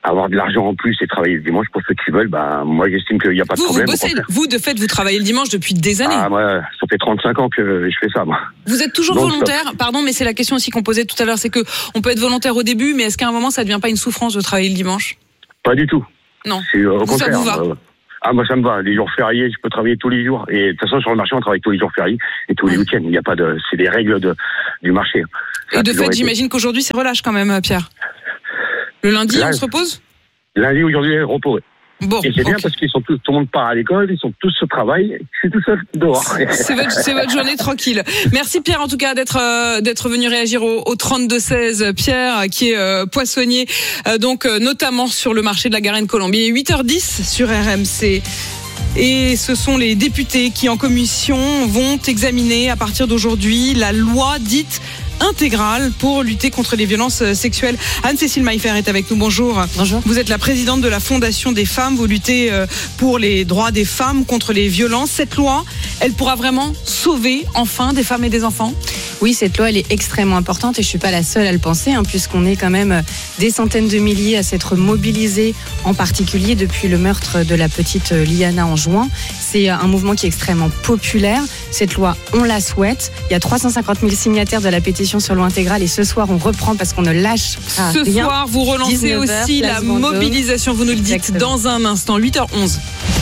avoir de l'argent en plus et travailler le dimanche pour ceux qui veulent, bah, moi, j'estime qu'il n'y a pas de vous, problème. Vous bossez, vous, de fait, vous travaillez le dimanche depuis des années. Ah, moi, ça fait trente-cinq ans que je fais ça, moi. Vous êtes toujours Donc, volontaire, pardon, mais c'est la question aussi qu'on posait tout à l'heure, c'est que on peut être volontaire au début, mais est-ce qu'à un moment, ça ne devient pas une souffrance de travailler le dimanche? Pas du tout. Non. C'est, euh, au vous, contraire. ça vous va euh, Ah, moi, ça me va. Les jours fériés, je peux travailler tous les jours. Et de toute façon, sur le marché, on travaille tous les jours fériés et tous les week-ends. Il n'y a pas de, c'est des règles de, du marché. Ça Et de fait, été. j'imagine qu'aujourd'hui, c'est relâche quand même, Pierre. Le lundi, Là, on se repose? Lundi, aujourd'hui, repos. Ouais. Bon, et c'est okay. bien parce qu'ils sont tous, tout le monde part à l'école, ils sont tous au travail, je suis tout seul dehors. C'est votre, c'est votre journée tranquille. Merci Pierre en tout cas d'être euh, d'être venu réagir au, au trente-deux seize. Pierre qui est euh, poissonnier, euh, donc euh, notamment sur le marché de la Garenne-Colombie. huit heures dix sur R M C. Et ce sont les députés qui en commission vont examiner à partir d'aujourd'hui la loi dite intégrale pour lutter contre les violences sexuelles. Anne-Cécile Maillefer est avec nous. Bonjour. Bonjour. Vous êtes la présidente de la Fondation des femmes. Vous luttez pour les droits des femmes contre les violences. Cette loi, elle pourra vraiment sauver enfin des femmes et des enfants? Oui, cette loi, elle est extrêmement importante et je suis pas la seule à le penser, hein, puisqu'on est quand même des centaines de milliers à s'être mobilisés, en particulier depuis le meurtre de la petite Liana en juin. C'est un mouvement qui est extrêmement populaire. Cette loi, on la souhaite. Il y a trois cent cinquante mille signataires de la pétition sur loi intégrale et ce soir, on reprend parce qu'on ne lâche pas Ce rien. soir, vous relancez aussi la mobilisation. Vous nous le dites Exactement. Dans un instant. huit heures onze.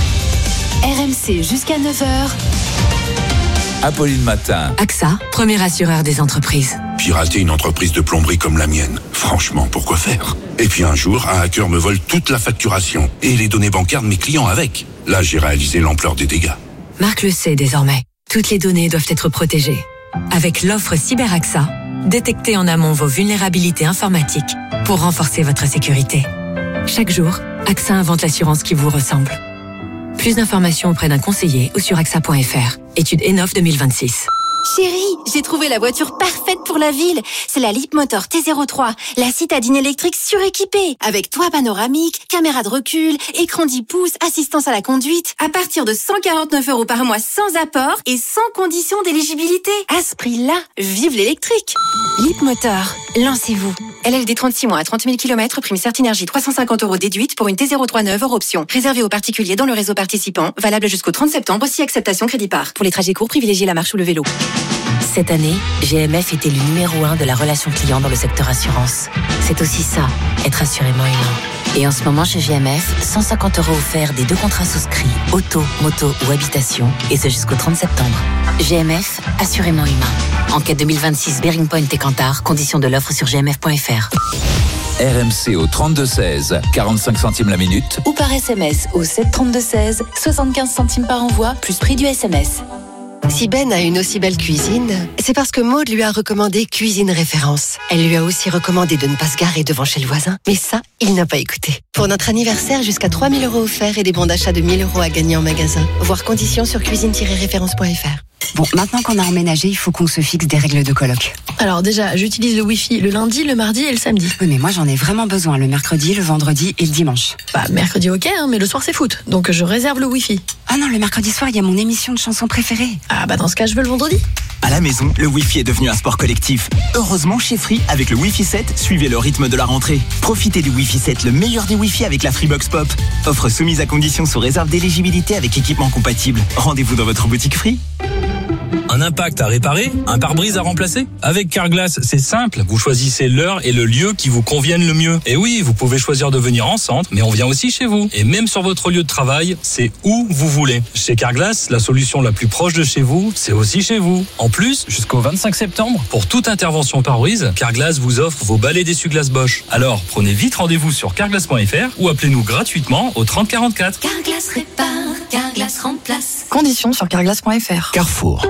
R M C jusqu'à neuf heures. Apolline Matin. AXA, premier assureur des entreprises. Pirater une entreprise de plomberie comme la mienne, franchement, pourquoi faire? Et puis un jour, un hacker me vole toute la facturation et les données bancaires de mes clients avec. Là, j'ai réalisé l'ampleur des dégâts. Marc le sait désormais. Toutes les données doivent être protégées. Avec l'offre CyberAXA, détectez en amont vos vulnérabilités informatiques pour renforcer votre sécurité. Chaque jour, AXA invente l'assurance qui vous ressemble. Plus d'informations auprès d'un conseiller ou sur A X A point F R. Étude Enof deux mille vingt-six. Chérie, j'ai trouvé la voiture parfaite pour la ville. C'est la Leapmotor T zéro trois, la citadine électrique suréquipée. Avec toit panoramique, caméra de recul, écran dix pouces, assistance à la conduite. À partir de cent quarante-neuf euros par mois sans apport et sans condition d'éligibilité. À ce prix-là, vive l'électrique. Leapmotor, lancez-vous. L L D trente-six mois à trente mille kilomètres, prime Certinergie trois cent cinquante euros déduite pour une T zéro trois neuve hors option. Réservée aux particuliers dans le réseau participant, valable jusqu'au trente septembre, si acceptation crédit par. Pour les trajets courts, privilégiez la marche ou le vélo. Cette année, G M F était le numéro un de la relation client dans le secteur assurance. C'est aussi ça, être assurément humain. Et en ce moment, chez G M F, cent cinquante euros offerts des deux contrats souscrits, auto, moto ou habitation, et ce jusqu'au trente septembre. G M F, assurément humain. Enquête deux mille vingt-six, Bearing Point et Kantar, conditions de l'offre sur g m f point f r. R M C au trente-deux seize, quarante-cinq centimes la minute. Ou par S M S au sept trente-deux seize, soixante-quinze centimes par envoi, plus prix du S M S. Si Ben a une aussi belle cuisine, c'est parce que Maude lui a recommandé Cuisine Référence. Elle lui a aussi recommandé de ne pas se garer devant chez le voisin. Mais ça, il n'a pas écouté. Pour notre anniversaire, jusqu'à trois mille euros offerts et des bons d'achat de mille euros à gagner en magasin. Voir conditions sur cuisine tiret référence point f r. Bon, maintenant qu'on a emménagé, il faut qu'on se fixe des règles de coloc. Alors déjà, j'utilise le Wi-Fi le lundi, le mardi et le samedi. Oui, mais moi j'en ai vraiment besoin le mercredi, le vendredi et le dimanche. Bah, mercredi ok, hein, mais le soir c'est foot. Donc je réserve le Wi-Fi. Ah non, le mercredi soir, il y a mon émission de chansons préférée. Ah bah dans ce cas, je veux le vendredi. À la maison, le Wi-Fi est devenu un sport collectif. Heureusement, chez Free, avec le Wi-Fi sept, suivez le rythme de la rentrée. Profitez du Wi-Fi sept, le meilleur des Wi-Fi avec la Freebox Pop. Offre soumise à condition sous réserve d'éligibilité avec équipement compatible. Rendez-vous dans votre boutique Free. Un impact à réparer, un pare-brise à remplacer? Avec Carglass, c'est simple. Vous choisissez l'heure et le lieu qui vous conviennent le mieux. Et oui, vous pouvez choisir de venir en centre, mais on vient aussi chez vous. Et même sur votre lieu de travail, c'est où vous voulez. Chez Carglass, la solution la plus proche de chez vous, c'est aussi chez vous. En plus, jusqu'au vingt-cinq septembre, pour toute intervention pare-brise, Carglass vous offre vos balais d'essuie-glace Bosch. Alors, prenez vite rendez-vous sur carglass point f r ou appelez-nous gratuitement au trente quarante-quatre. Carglass répare, Carglass remplace. Conditions sur carglass point f r. Carrefour.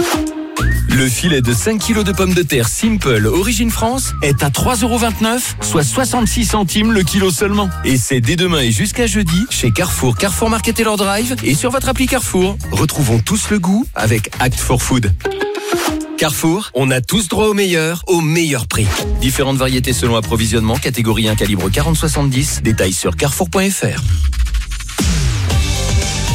Le filet de cinq kilos de pommes de terre Simple, origine France, est à trois euros vingt-neuf, soit soixante-six centimes le kilo seulement. Et c'est dès demain et jusqu'à jeudi chez Carrefour, Carrefour Market et leur Drive et sur votre appli Carrefour. Retrouvons tous le goût avec Act for Food. Carrefour, on a tous droit au meilleur, au meilleur prix. Différentes variétés selon approvisionnement, catégorie un calibre quarante soixante-dix, détails sur carrefour point f r.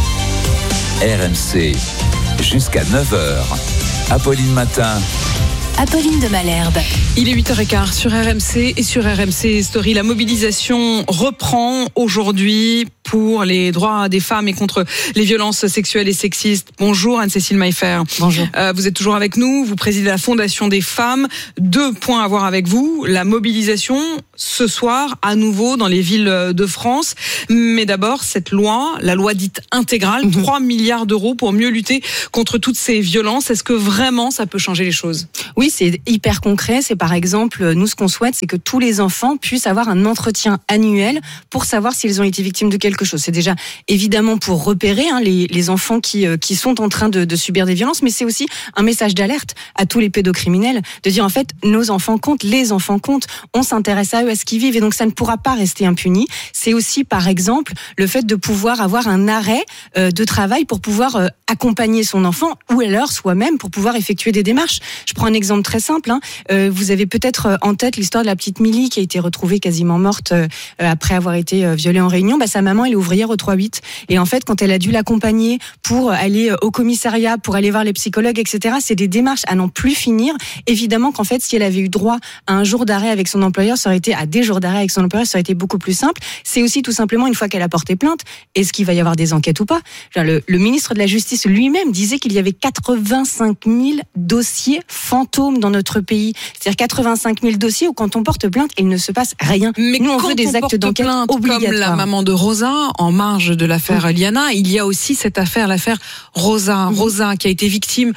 R M C, jusqu'à neuf heures. Apolline Matin. Apolline de Malherbe. Il est huit heures quinze sur R M C et sur R M C Story. La mobilisation reprend aujourd'hui pour les droits des femmes et contre les violences sexuelles et sexistes. Bonjour Anne-Cécile Maillefer. Bonjour. Euh, vous êtes toujours avec nous, vous présidez la Fondation des femmes. Deux points à voir avec vous. La mobilisation ce soir à nouveau dans les villes de France. Mais d'abord, cette loi, la loi dite intégrale, mmh. trois milliards d'euros pour mieux lutter contre toutes ces violences. Est-ce que vraiment ça peut changer les choses ? Oui, c'est hyper concret. C'est par exemple, nous ce qu'on souhaite, c'est que tous les enfants puissent avoir un entretien annuel pour savoir s'ils ont été victimes de quelque chose. C'est déjà évidemment pour repérer hein, les, les enfants qui, euh, qui sont en train de, de subir des violences, mais c'est aussi un message d'alerte à tous les pédocriminels, de dire en fait, nos enfants comptent, les enfants comptent, on s'intéresse à eux, à ce qu'ils vivent, et donc ça ne pourra pas rester impuni. C'est aussi par exemple le fait de pouvoir avoir un arrêt euh, de travail pour pouvoir euh, accompagner son enfant, ou alors soi-même pour pouvoir effectuer des démarches. Je prends un exemple très simple, hein. euh, vous avez peut-être en tête l'histoire de la petite Milly qui a été retrouvée quasiment morte euh, après avoir été euh, violée en Réunion. Bah, sa maman, elle est ouvrière au trois huit. Et en fait, quand elle a dû l'accompagner pour aller au commissariat, pour aller voir les psychologues, et cetera, c'est des démarches à n'en plus finir. Évidemment qu'en fait, si elle avait eu droit à un jour d'arrêt avec son employeur, ça aurait été à des jours d'arrêt avec son employeur, ça aurait été beaucoup plus simple. C'est aussi tout simplement une fois qu'elle a porté plainte, est-ce qu'il va y avoir des enquêtes ou pas ? Le, le ministre de la Justice lui-même disait qu'il y avait quatre-vingt-cinq mille dossiers fantômes dans notre pays. C'est-à-dire quatre-vingt-cinq mille dossiers où quand on porte plainte, il ne se passe rien. Mais nous, on quand veut des on actes d'enquête obligatoires. Comme la maman de Rosa, en marge de l'affaire mmh. Liana, il y a aussi cette affaire, l'affaire Rosa. Mmh. Rosa, qui a été victime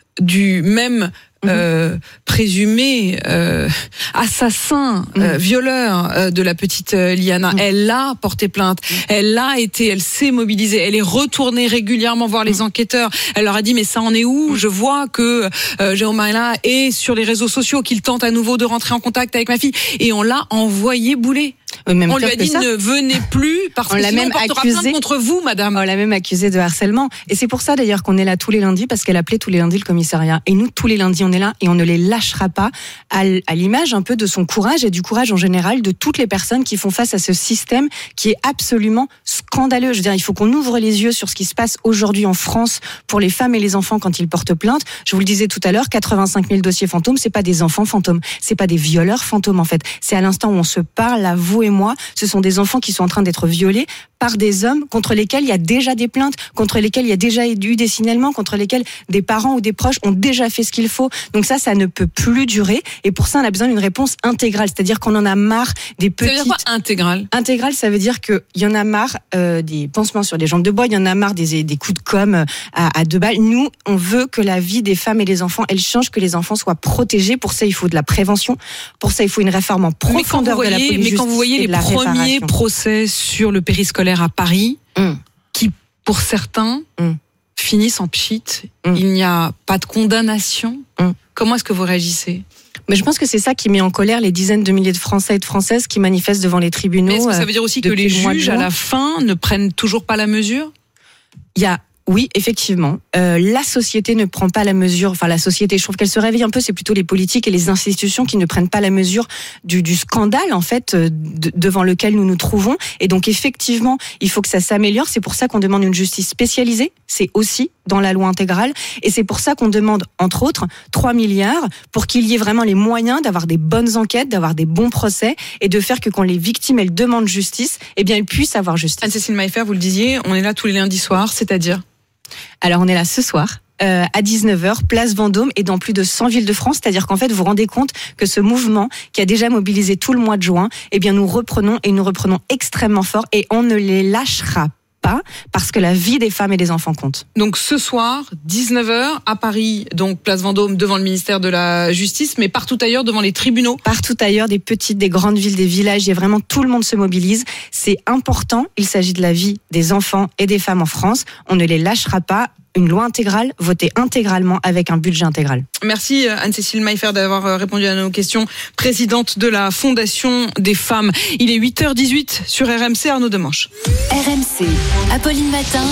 du même Euh, présumé euh, assassin, mmh. euh, violeur euh, de la petite euh, Liana. Mmh. Elle a porté plainte, mmh. elle a été, elle s'est mobilisée, elle est retournée régulièrement voir mmh. les enquêteurs. Elle leur a dit mais ça en est où ? mmh. Je vois que euh, Jérôme Marella est sur les réseaux sociaux, qu'il tente à nouveau de rentrer en contact avec ma fille, et on l'a envoyé bouler. Même on lui a dit ça. ne venez plus parce on que l'a sinon même on portera accusé, plainte contre vous, madame. On l'a même accusé de harcèlement. Et c'est pour ça d'ailleurs qu'on est là tous les lundis, parce qu'elle appelait tous les lundis le commissariat. Et nous, tous les lundis, on est là et on ne les lâchera pas, à l'image un peu de son courage et du courage en général de toutes les personnes qui font face à ce système qui est absolument scandaleux. Je veux dire, il faut qu'on ouvre les yeux sur ce qui se passe aujourd'hui en France pour les femmes et les enfants quand ils portent plainte. Je vous le disais tout à l'heure, quatre-vingt-cinq mille dossiers fantômes, c'est pas des enfants fantômes, c'est pas des violeurs fantômes en fait. C'est à l'instant où on se parle, là, vous et moi, ce sont des enfants qui sont en train d'être violés par des hommes contre lesquels il y a déjà des plaintes, contre lesquels il y a déjà eu des signalements, contre lesquels des parents ou des proches ont déjà fait ce qu'il faut. Donc ça, ça ne peut plus durer. Et pour ça, on a besoin d'une réponse intégrale. C'est-à-dire qu'on en a marre des petites... Ça veut dire quoi, intégrale ? Intégrale, ça veut dire qu'il y en a marre euh, des pansements sur les jambes de bois, il y en a marre des, des coups de com' à, à deux balles. Nous, on veut que la vie des femmes et des enfants, elle change, que les enfants soient protégés. Pour ça, il faut de la prévention. Pour ça, il faut une réforme en profondeur voyez, de la police. Mais quand vous voyez les premiers procès sur le périscolaire à Paris, mm. qui, pour certains, mm. finissent en pchit, mm. il n'y a pas de condamnation. Mm. Comment est-ce que vous réagissez ? Mais je pense que c'est ça qui met en colère les dizaines de milliers de Français et de Françaises qui manifestent devant les tribunaux. Mais est-ce que ça veut dire aussi que les juges, à la fin, ne prennent toujours pas la mesure ? Il y a... Oui, effectivement. Euh, la société ne prend pas la mesure. Enfin, la société, je trouve qu'elle se réveille un peu. C'est plutôt les politiques et les institutions qui ne prennent pas la mesure du, du scandale, en fait, de, devant lequel nous nous trouvons. Et donc, effectivement, il faut que ça s'améliore. C'est pour ça qu'on demande une justice spécialisée. C'est aussi dans la loi intégrale. Et c'est pour ça qu'on demande, entre autres, trois milliards pour qu'il y ait vraiment les moyens d'avoir des bonnes enquêtes, d'avoir des bons procès et de faire que quand les victimes, elles demandent justice, eh bien, elles puissent avoir justice. Anne-Cécile Maillefer, vous le disiez, on est là tous les lundis soirs, c'est-à-dire ? Alors, on est là ce soir. Euh, à dix-neuf heures, place Vendôme et dans plus de cent villes de France. C'est-à-dire qu'en fait, vous vous rendez compte que ce mouvement qui a déjà mobilisé tout le mois de juin, eh bien, nous reprenons et nous reprenons extrêmement fort et on ne les lâchera pas parce que la vie des femmes et des enfants compte. Donc ce soir, dix-neuf heures, à Paris, donc place Vendôme devant le ministère de la Justice, mais partout ailleurs devant les tribunaux. Partout ailleurs, des petites, des grandes villes, des villages, et vraiment tout le monde se mobilise. C'est important, il s'agit de la vie des enfants et des femmes en France. On ne les lâchera pas. Une loi intégrale, votée intégralement avec un budget intégral. Merci Anne-Cécile Maillefer d'avoir répondu à nos questions. Présidente de la Fondation des femmes. Il est huit heures dix-huit sur R M C, Arnaud Demanche. R M C, Apolline Matin.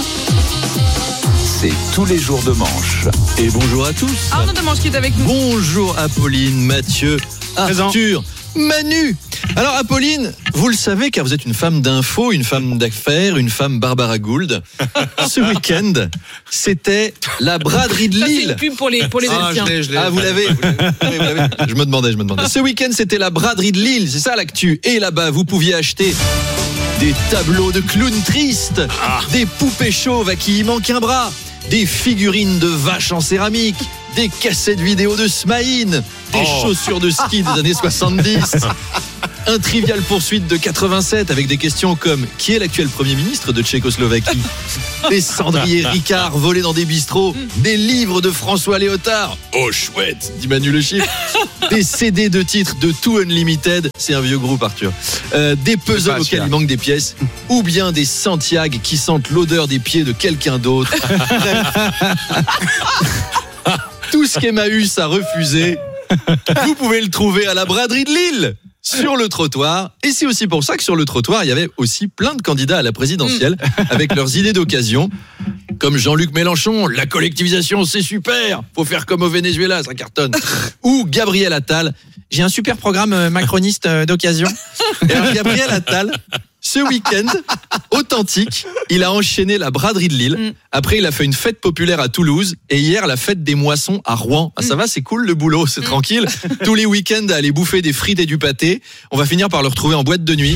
C'est tous les jours de manche. Et bonjour à tous. Arnaud Demanche qui est avec nous. Bonjour Apolline, Mathieu, Arthur, Manu. Alors Apolline, vous le savez car vous êtes une femme d'info, une femme d'affaires, une femme Barbara Gould. Ce week-end, c'était la braderie de Ça, c'est Lille. une pub pour les, pour les Ah, anciens. je l'ai, je l'ai. Ah, vous l'avez, vous l'avez. Oui, vous l'avez. Je me demandais, je me demandais. Ce week-end, c'était la braderie de Lille, c'est ça l'actu. Et là-bas, vous pouviez acheter des tableaux de clowns tristes, des poupées chauves à qui il manque un bras, des figurines de vaches en céramique, des cassettes vidéo de Smaïn, des Oh. chaussures de ski des années soixante-dix. Un trivial poursuite de quatre-vingt-sept avec des questions comme qui est l'actuel Premier ministre de Tchécoslovaquie, des cendriers Ricard volés dans des bistrots, des livres de François Léotard, oh chouette, dit Manu Le Chiffre, des C D de titres de Too Unlimited, c'est un vieux groupe Arthur, euh, des puzzles auxquels il manque des pièces, ou bien des Santiago qui sentent l'odeur des pieds de quelqu'un d'autre. Tout ce qu'Emmaüs a refusé, vous pouvez le trouver à la braderie de Lille, sur le trottoir. Et c'est aussi pour ça que sur le trottoir, il y avait aussi plein de candidats à la présidentielle avec leurs idées d'occasion. Comme Jean-Luc Mélenchon, la collectivisation c'est super, faut faire comme au Venezuela, ça cartonne. Ou Gabriel Attal, j'ai un super programme macroniste d'occasion. Et alors Gabriel Attal, ce week-end, authentique, il a enchaîné la braderie de Lille. Après, il a fait une fête populaire à Toulouse. Et hier, la fête des moissons à Rouen. Ah, ça va, c'est cool le boulot, c'est tranquille. Tous les week-ends, à aller bouffer des frites et du pâté. On va finir par le retrouver en boîte de nuit.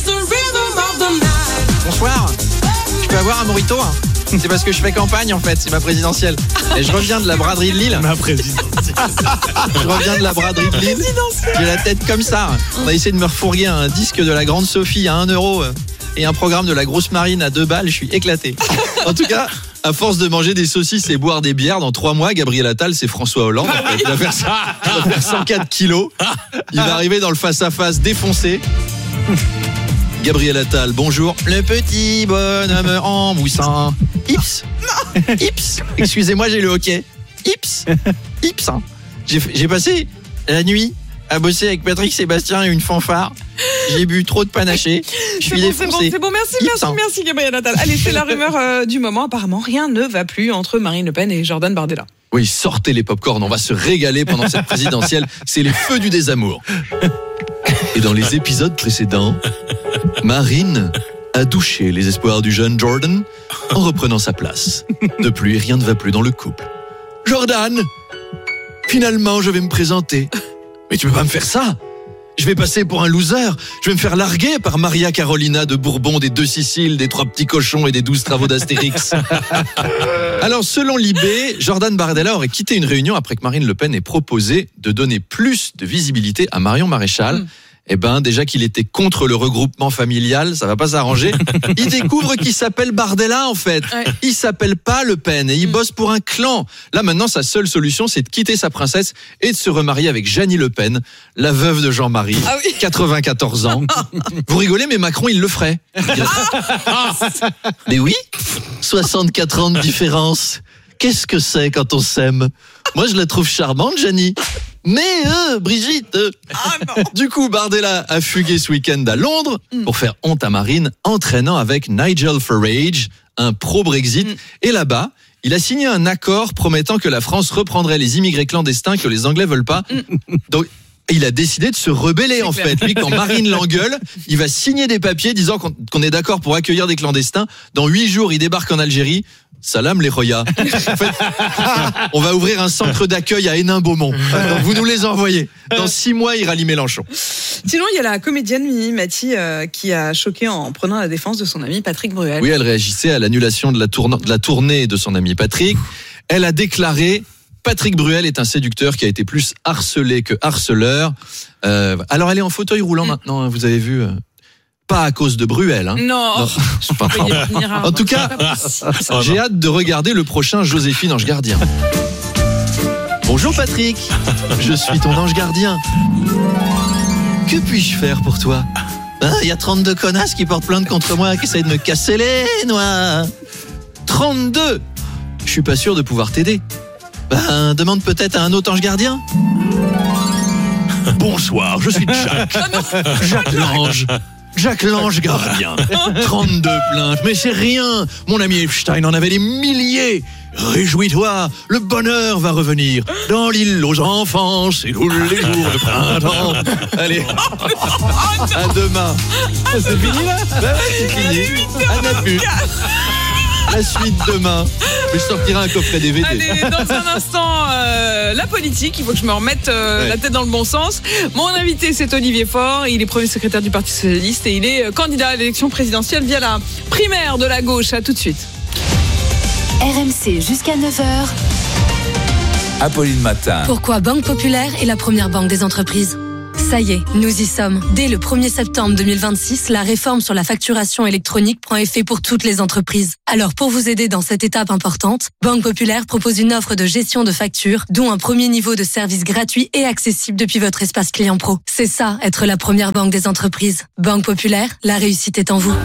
Bonsoir, je peux avoir un mojito hein. C'est parce que je fais campagne en fait, c'est ma présidentielle. Et je reviens de la braderie de Lille. Ma présidentielle. Je reviens de la braderie de Lille. J'ai la tête comme ça. On a essayé de me refourguer un disque de la Grande Sophie à un euro et un programme de la Grosse Marine à deux balles. Je suis éclaté. En tout cas, à force de manger des saucisses et boire des bières, dans trois mois, Gabriel Attal, c'est François Hollande. En fait. Il va faire, ça, il va faire cent quatre kilos. Il va arriver dans le face-à-face défoncé. Gabriel Attal, bonjour. Le petit bonhomme en moussin. Ips. Ips. Excusez-moi, j'ai le hockey. Ips. Ips. Hein. J'ai, j'ai passé la nuit à bosser avec Patrick Sébastien et une fanfare. J'ai bu trop de panaché. Je suis c'est bon, défoncé. c'est bon, c'est bon, merci, Ips, merci, hein. merci Gabriel Attal. Allez, c'est la rumeur euh, du moment. Apparemment, rien ne va plus entre Marine Le Pen et Jordan Bardella. Oui, sortez les pop-corn, on va se régaler pendant cette présidentielle. C'est les feux du désamour. Et dans les épisodes précédents, Marine a douché les espoirs du jeune Jordan en reprenant sa place. Depuis, rien ne va plus dans le couple. Jordan, finalement, je vais me présenter. Mais tu peux pas me faire ça. Je vais passer pour un loser. Je vais me faire larguer par Maria Carolina de Bourbon, des Deux Siciles, des Trois Petits Cochons et des Douze Travaux d'Astérix. Alors, selon l'I B, Jordan Bardella aurait quitté une réunion après que Marine Le Pen ait proposé de donner plus de visibilité à Marion Maréchal. Mmh. Eh ben, déjà qu'il était contre le regroupement familial, ça va pas s'arranger. Il découvre qu'il s'appelle Bardella, en fait. Ouais. Il s'appelle pas Le Pen et il bosse pour un clan. Là, maintenant, sa seule solution, c'est de quitter sa princesse et de se remarier avec Jeannie Le Pen, la veuve de Jean-Marie, ah oui. quatre-vingt-quatorze ans. Vous rigolez, mais Macron, il le ferait. Mais oui, soixante-quatre ans de différence. Qu'est-ce que c'est quand on s'aime? Moi, je la trouve charmante, Jeannie. Mais euh, Brigitte euh, ah Du coup, Bardella a fugué ce week-end à Londres mm. pour faire honte à Marine, entraînant avec Nigel Farage, un pro-Brexit. Mm. Et là-bas, il a signé un accord promettant que la France reprendrait les immigrés clandestins que les Anglais veulent pas. Mm. Donc, il a décidé de se rebeller, c'est en clair. fait. Lui, quand Marine l'engueule, il va signer des papiers disant qu'on, qu'on est d'accord pour accueillir des clandestins. Dans huit jours, il débarque en Algérie. Salam les Roya. En fait, on va ouvrir un centre d'accueil à Hénin-Beaumont. Donc vous nous les envoyez. Dans six mois, il rallie Mélenchon. Sinon, il y a la comédienne Mimi Mati euh, qui a choqué en prenant la défense de son ami Patrick Bruel. Oui, elle réagissait à l'annulation de la, tourne- de la tournée de son ami Patrick. Elle a déclaré: Patrick Bruel est un séducteur qui a été plus harcelé que harceleur. Euh, alors, elle est en fauteuil roulant mmh. maintenant, vous avez vu. Pas à cause de Bruel. Hein. Non, non. Je peux pas y venir. En tout cas, j'ai hâte de regarder le prochain Joséphine Ange Gardien. Bonjour Patrick, je suis ton ange gardien. Que puis-je faire pour toi? Il ben, y a trente-deux connasses qui portent plainte contre moi, qui essayent de me casser les noix. trente-deux Je suis pas sûr de pouvoir t'aider. Ben, demande peut-être à un autre ange gardien. Bonsoir, je suis Jacques. Jacques l'ange. Jack Lange gardien. trente-deux plaintes, mais c'est rien. Mon ami Epstein en avait des milliers. Réjouis-toi, le bonheur va revenir dans l'île aux enfants, c'est tous les jours de printemps. Allez, à demain. C'est fini là? C'est fini. À n'a plus. La suite demain. Je sortirai un coffret D V D. Allez, dans un instant, euh, la politique. Il faut que je me remette euh, ouais. la tête dans le bon sens. Mon invité, c'est Olivier Faure. Il est premier secrétaire du Parti Socialiste et il est candidat à l'élection présidentielle via la primaire de la gauche. À tout de suite. R M C jusqu'à neuf heures. Apolline Matin. Pourquoi Banque Populaire est la première banque des entreprises? Ça y est, nous y sommes. Dès le premier septembre deux mille vingt-six, la réforme sur la facturation électronique prend effet pour toutes les entreprises. Alors pour vous aider dans cette étape importante, Banque Populaire propose une offre de gestion de factures, dont un premier niveau de service gratuit et accessible depuis votre espace client pro. C'est ça, être la première banque des entreprises. Banque Populaire, la réussite est en vous.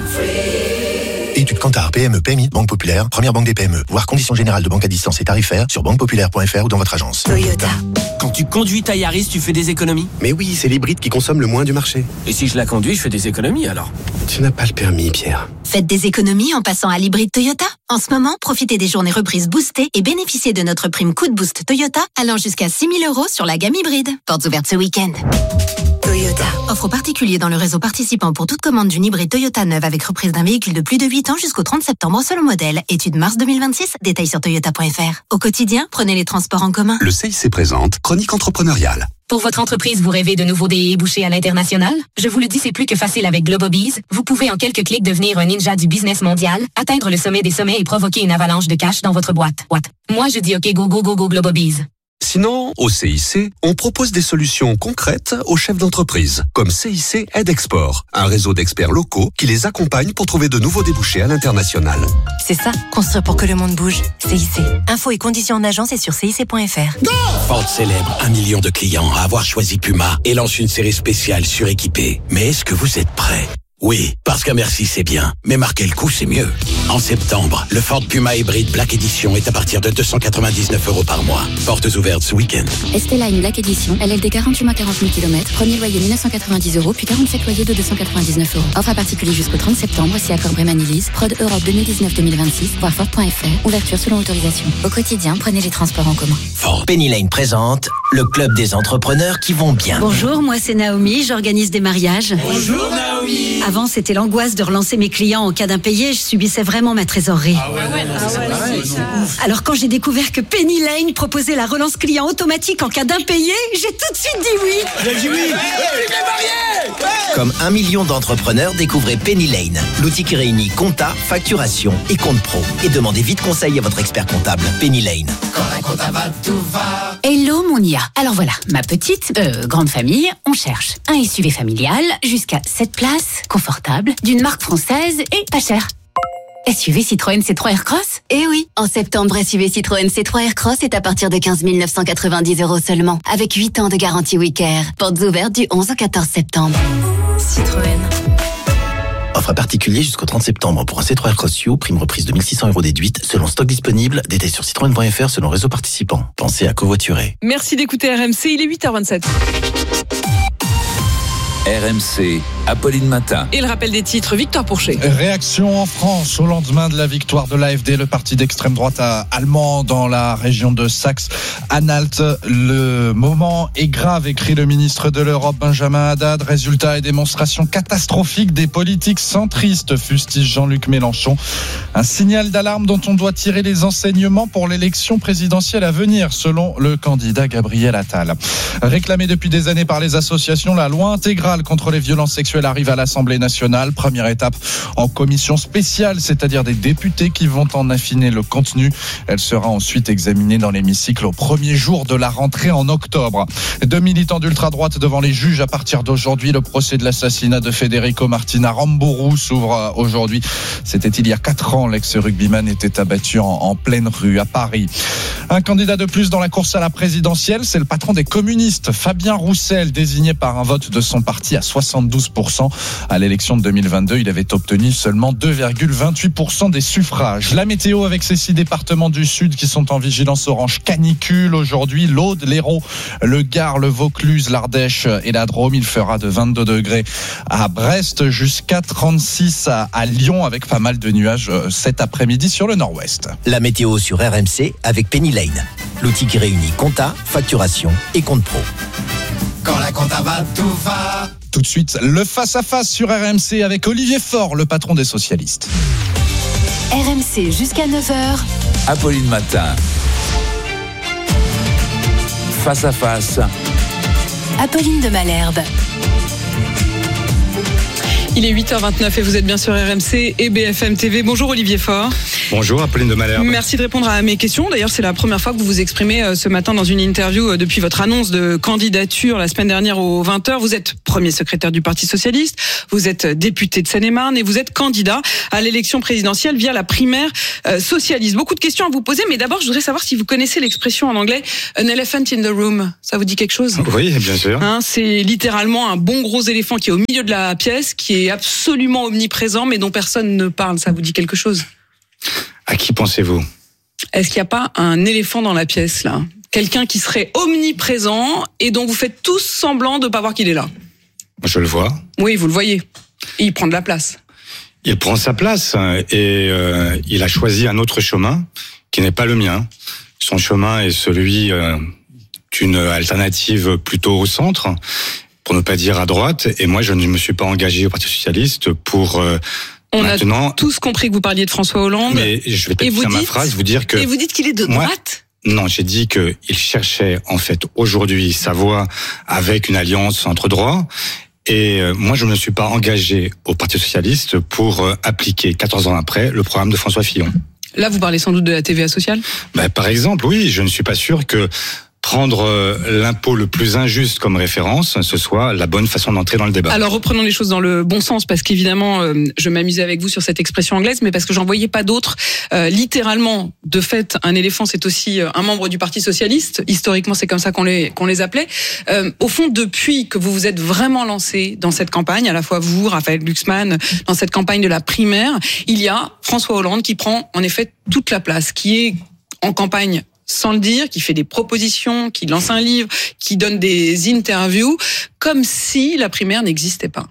Études Kantar, P M E, P M I, Banque Populaire, première banque des P M E. Voir conditions générales de banque à distance et tarifaires sur banque populaire point f r ou dans votre agence. Toyota. Quand tu conduis ta Yaris, tu fais des économies? Mais oui, c'est l'hybride qui consomme le moins du marché. Et si je la conduis, je fais des économies alors? Tu n'as pas le permis, Pierre. Faites des économies en passant à l'hybride Toyota. En ce moment, profitez des journées reprises boostées et bénéficiez de notre prime coup de boost Toyota allant jusqu'à six mille euros sur la gamme hybride. Portes ouvertes ce week-end. Toyota. Offre aux particuliers dans le réseau participant pour toute commande d'une hybride Toyota neuve avec reprise d'un véhicule de plus de huit ans jusqu'au trente septembre selon modèle. Étude mars deux mille vingt-six. Détails sur toyota point f r. Au quotidien, prenez les transports en commun. Le C I C présente Chronique entrepreneuriale. Pour votre entreprise, vous rêvez de nouveaux débouchés à l'international? Je vous le dis, c'est plus que facile avec Globobees. Vous pouvez en quelques clics devenir un ninja du business mondial, atteindre le sommet des sommets et provoquer une avalanche de cash dans votre boîte. What? Moi, je dis OK, go, go, go, go, Globobees. Sinon, au C I C, on propose des solutions concrètes aux chefs d'entreprise, comme C I C Aide Export, un réseau d'experts locaux qui les accompagne pour trouver de nouveaux débouchés à l'international. C'est ça, construire pour que le monde bouge. C I C. Infos et conditions en agence et sur C I C point f r. Ford célèbre un million de clients à avoir choisi Puma et lance une série spéciale suréquipée. Mais est-ce que vous êtes prêts? Oui, parce qu'un merci c'est bien, mais marquer le coup c'est mieux. En septembre, le Ford Puma Hybrid Black Edition est à partir de deux cent quatre-vingt-dix-neuf euros par mois. Portes ouvertes ce week-end. Esteline Black Edition, L L D quarante-huit mois quarante mille kilomètres, premier loyer mille neuf cent quatre-vingt-dix euros, puis quarante-sept loyers de deux cent quatre-vingt-dix-neuf euros. Offre à particulier jusqu'au trente septembre, si accord Brémanilise, Prod Europe deux mille dix-neuf deux mille vingt-six, voir Ford point f r, ouverture selon autorisation. Au quotidien, prenez les transports en commun. Ford. Penny Lane présente le club des entrepreneurs qui vont bien. Bonjour, moi c'est Naomi, j'organise des mariages. Bonjour Naomi. Avant c'était l'angoisse de relancer mes clients en cas d'impayé, je subissais vraiment ma trésorerie. Ah ouais, ouais, ah ouais, c'est ouf. Alors quand j'ai découvert que Penny Lane proposait la relance client automatique en cas d'impayé, j'ai tout de suite dit oui. J'ai dit oui. Comme un million d'entrepreneurs, découvrez Penny Lane, l'outil qui réunit compta, facturation et compte pro. Et demandez vite conseil à votre expert comptable. Penny Lane. Quand un comptable va, tout va. Hello mon I A. Alors voilà, ma petite, euh, grande famille, on cherche un S U V familial jusqu'à sept places, confortable, d'une marque française et pas cher. S U V Citroën C trois Aircross? Eh oui, en septembre, S U V Citroën C trois Aircross est à partir de quinze mille neuf cent quatre-vingt-dix euros seulement, avec huit ans de garantie WeCare. Portes ouvertes du onze au quatorze septembre. Citroën. Offre à particulier jusqu'au trente septembre pour un C trois Aircross U, prime reprise de mille six cents euros déduite, selon stock disponible, détails sur citroën point f r selon réseau participant. Pensez à covoiturer. Merci d'écouter R M C, il est huit heures vingt-sept. R M C, Apolline Matin. Et le rappel des titres, Victor Pourchet. Réaction en France au lendemain de la victoire de l'A F D, le parti d'extrême droite allemand dans la région de Saxe-Anhalt. Le moment est grave, écrit le ministre de l'Europe Benjamin Haddad. Résultat et démonstration catastrophique des politiques centristes, fustige Jean-Luc Mélenchon. Un signal d'alarme dont on doit tirer les enseignements pour l'élection présidentielle à venir, selon le candidat Gabriel Attal. Réclamé depuis des années par les associations, la loi intégrale contre les violences sexuelles arrive à l'Assemblée nationale. Première étape en commission spéciale, c'est-à-dire des députés qui vont en affiner le contenu. Elle sera ensuite examinée dans l'hémicycle au premier jour de la rentrée en octobre. Deux militants d'ultra-droite devant les juges à partir d'aujourd'hui. Le procès de l'assassinat de Federico Martin à Rambourou s'ouvre aujourd'hui. C'était il y a quatre ans. L'ex-rugbyman était abattu en, en pleine rue à Paris. Un candidat de plus dans la course à la présidentielle, c'est le patron des communistes, Fabien Roussel, désigné par un vote de son parti à soixante-douze pour cent. pour cent. À l'élection de deux mille vingt-deux, il avait obtenu seulement deux virgule vingt-huit pour cent des suffrages. La météo avec ces six départements du sud qui sont en vigilance orange canicule aujourd'hui. L'Aude, l'Hérault, le Gard, le Vaucluse, l'Ardèche et la Drôme. Il fera de vingt-deux degrés à Brest jusqu'à trente-six à, à Lyon avec pas mal de nuages cet après-midi sur le nord-ouest. La météo sur R M C avec Penny Lane, l'outil qui réunit compta, facturation et compte pro. Quand la compta va, tout va. Tout de suite, le face-à-face sur R M C avec Olivier Faure, le patron des socialistes. R M C jusqu'à neuf heures. Apolline Matin. Face à face. Apolline de Malherbe. Il est huit heures vingt-neuf et vous êtes bien sur R M C et B F M T V. Bonjour Olivier Faure. Bonjour Apolline de Malherbe. Merci de répondre à mes questions. D'ailleurs, c'est la première fois que vous vous exprimez ce matin dans une interview depuis votre annonce de candidature la semaine dernière aux vingt heures. Vous êtes premier secrétaire du Parti Socialiste, vous êtes député de Seine-et-Marne et vous êtes candidat à l'élection présidentielle via la primaire euh, socialiste. Beaucoup de questions à vous poser, mais d'abord, je voudrais savoir si vous connaissez l'expression en anglais « an elephant in the room ». Ça vous dit quelque chose ? Oui, bien sûr. Hein, c'est littéralement un bon gros éléphant qui est au milieu de la pièce, qui est absolument omniprésent, mais dont personne ne parle. Ça vous dit quelque chose ? À qui pensez-vous ? Est-ce qu'il n'y a pas un éléphant dans la pièce, là ? Quelqu'un qui serait omniprésent et dont vous faites tous semblant de ne pas voir qu'il est là ? Je le vois. Oui, vous le voyez. Et il prend de la place. Il prend sa place et euh, il a choisi un autre chemin qui n'est pas le mien. Son chemin est celui euh, d'une alternative plutôt au centre, pour ne pas dire à droite. Et moi, je ne me suis pas engagé au Parti Socialiste pour... Euh, On Maintenant, a tous compris que vous parliez de François Hollande. Mais je vais peut-être faire ma phrase, vous dire que... Et vous dites qu'il est de moi, droite ? Non, j'ai dit qu'il cherchait en fait aujourd'hui sa voie avec une alliance entre droits. Et moi, je ne me suis pas engagé au Parti Socialiste pour appliquer, quatorze ans après, le programme de François Fillon. Là, vous parlez sans doute de la T V A sociale ? Ben, par exemple, oui, je ne suis pas sûr que... prendre l'impôt le plus injuste comme référence, ce soit la bonne façon d'entrer dans le débat. Alors reprenons les choses dans le bon sens, parce qu'évidemment, euh, je m'amusais avec vous sur cette expression anglaise, mais parce que j'en voyais pas d'autres. Euh, littéralement, de fait, un éléphant, c'est aussi un membre du Parti Socialiste. Historiquement, c'est comme ça qu'on les qu'on les appelait. Euh, au fond, depuis que vous vous êtes vraiment lancé dans cette campagne, à la fois vous, Raphaël Glucksmann, dans cette campagne de la primaire, il y a François Hollande qui prend en effet toute la place, qui est en campagne sans le dire, qui fait des propositions, qui lance un livre, qui donne des interviews, comme si la primaire n'existait pas.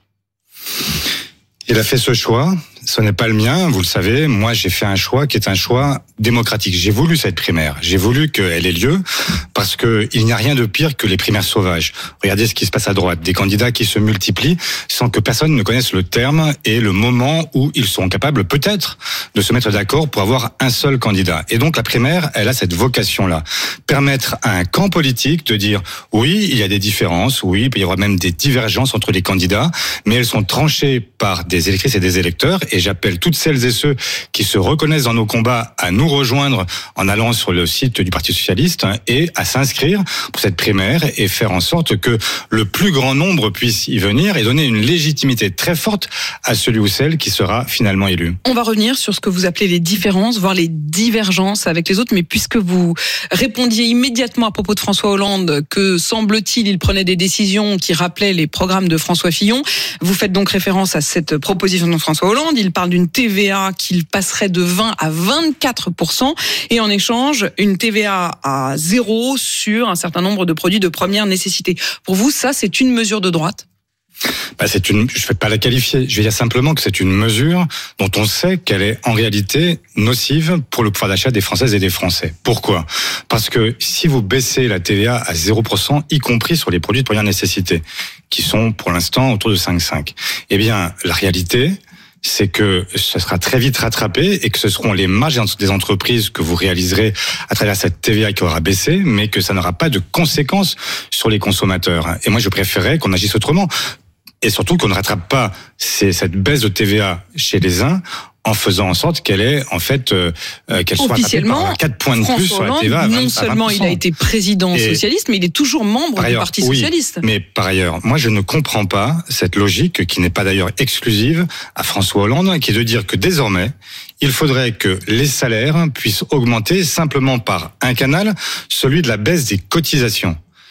Il a fait ce choix. Ce n'est pas le mien, vous le savez. Moi, j'ai fait un choix qui est un choix démocratique. J'ai voulu cette primaire. J'ai voulu qu'elle ait lieu parce que il n'y a rien de pire que les primaires sauvages. Regardez ce qui se passe à droite. Des candidats qui se multiplient sans que personne ne connaisse le terme et le moment où ils seront capables, peut-être, de se mettre d'accord pour avoir un seul candidat. Et donc, la primaire, elle a cette vocation-là. Permettre à un camp politique de dire, oui, il y a des différences, oui, il peut y avoir même des divergences entre les candidats, mais elles sont tranchées par des électrices et des électeurs. Et j'appelle toutes celles et ceux qui se reconnaissent dans nos combats à nous rejoindre en allant sur le site du Parti Socialiste et à s'inscrire pour cette primaire et faire en sorte que le plus grand nombre puisse y venir et donner une légitimité très forte à celui ou celle qui sera finalement élu. On va revenir sur ce que vous appelez les différences, voire les divergences avec les autres, mais puisque vous répondiez immédiatement à propos de François Hollande que, semble-t-il, il prenait des décisions qui rappelaient les programmes de François Fillon, vous faites donc référence à cette proposition de François Hollande. Il parle d'une T V A qu'il passerait de vingt à vingt-quatre pour cent et en échange, une T V A à zéro sur un certain nombre de produits de première nécessité. Pour vous, ça, c'est une mesure de droite ? Bah, c'est une, je ne vais pas la qualifier. Je vais dire simplement que c'est une mesure dont on sait qu'elle est en réalité nocive pour le pouvoir d'achat des Françaises et des Français. Pourquoi ? Parce que si vous baissez la T V A à zéro pour cent, y compris sur les produits de première nécessité, qui sont pour l'instant autour de cinq virgule cinq, eh bien, la réalité, c'est que ce sera très vite rattrapé et que ce seront les marges des entreprises que vous réaliserez à travers cette T V A qui aura baissé, mais que ça n'aura pas de conséquences sur les consommateurs. Et moi, je préférais qu'on agisse autrement. Et surtout qu'on ne rattrape pas ces, cette baisse de T V A chez les uns en faisant en sorte qu'elle est en fait euh, qu'elle soit rattrapée par quatre points de François plus sur la Hollande, T V A à vingt, non seulement à il a été président et socialiste, mais il est toujours membre ailleurs, du Parti oui, socialiste. Mais par ailleurs, moi je ne comprends pas cette logique qui n'est pas d'ailleurs exclusive à François Hollande, qui est de dire que désormais il faudrait que les salaires puissent augmenter simplement par un canal, celui de la baisse des cotisations.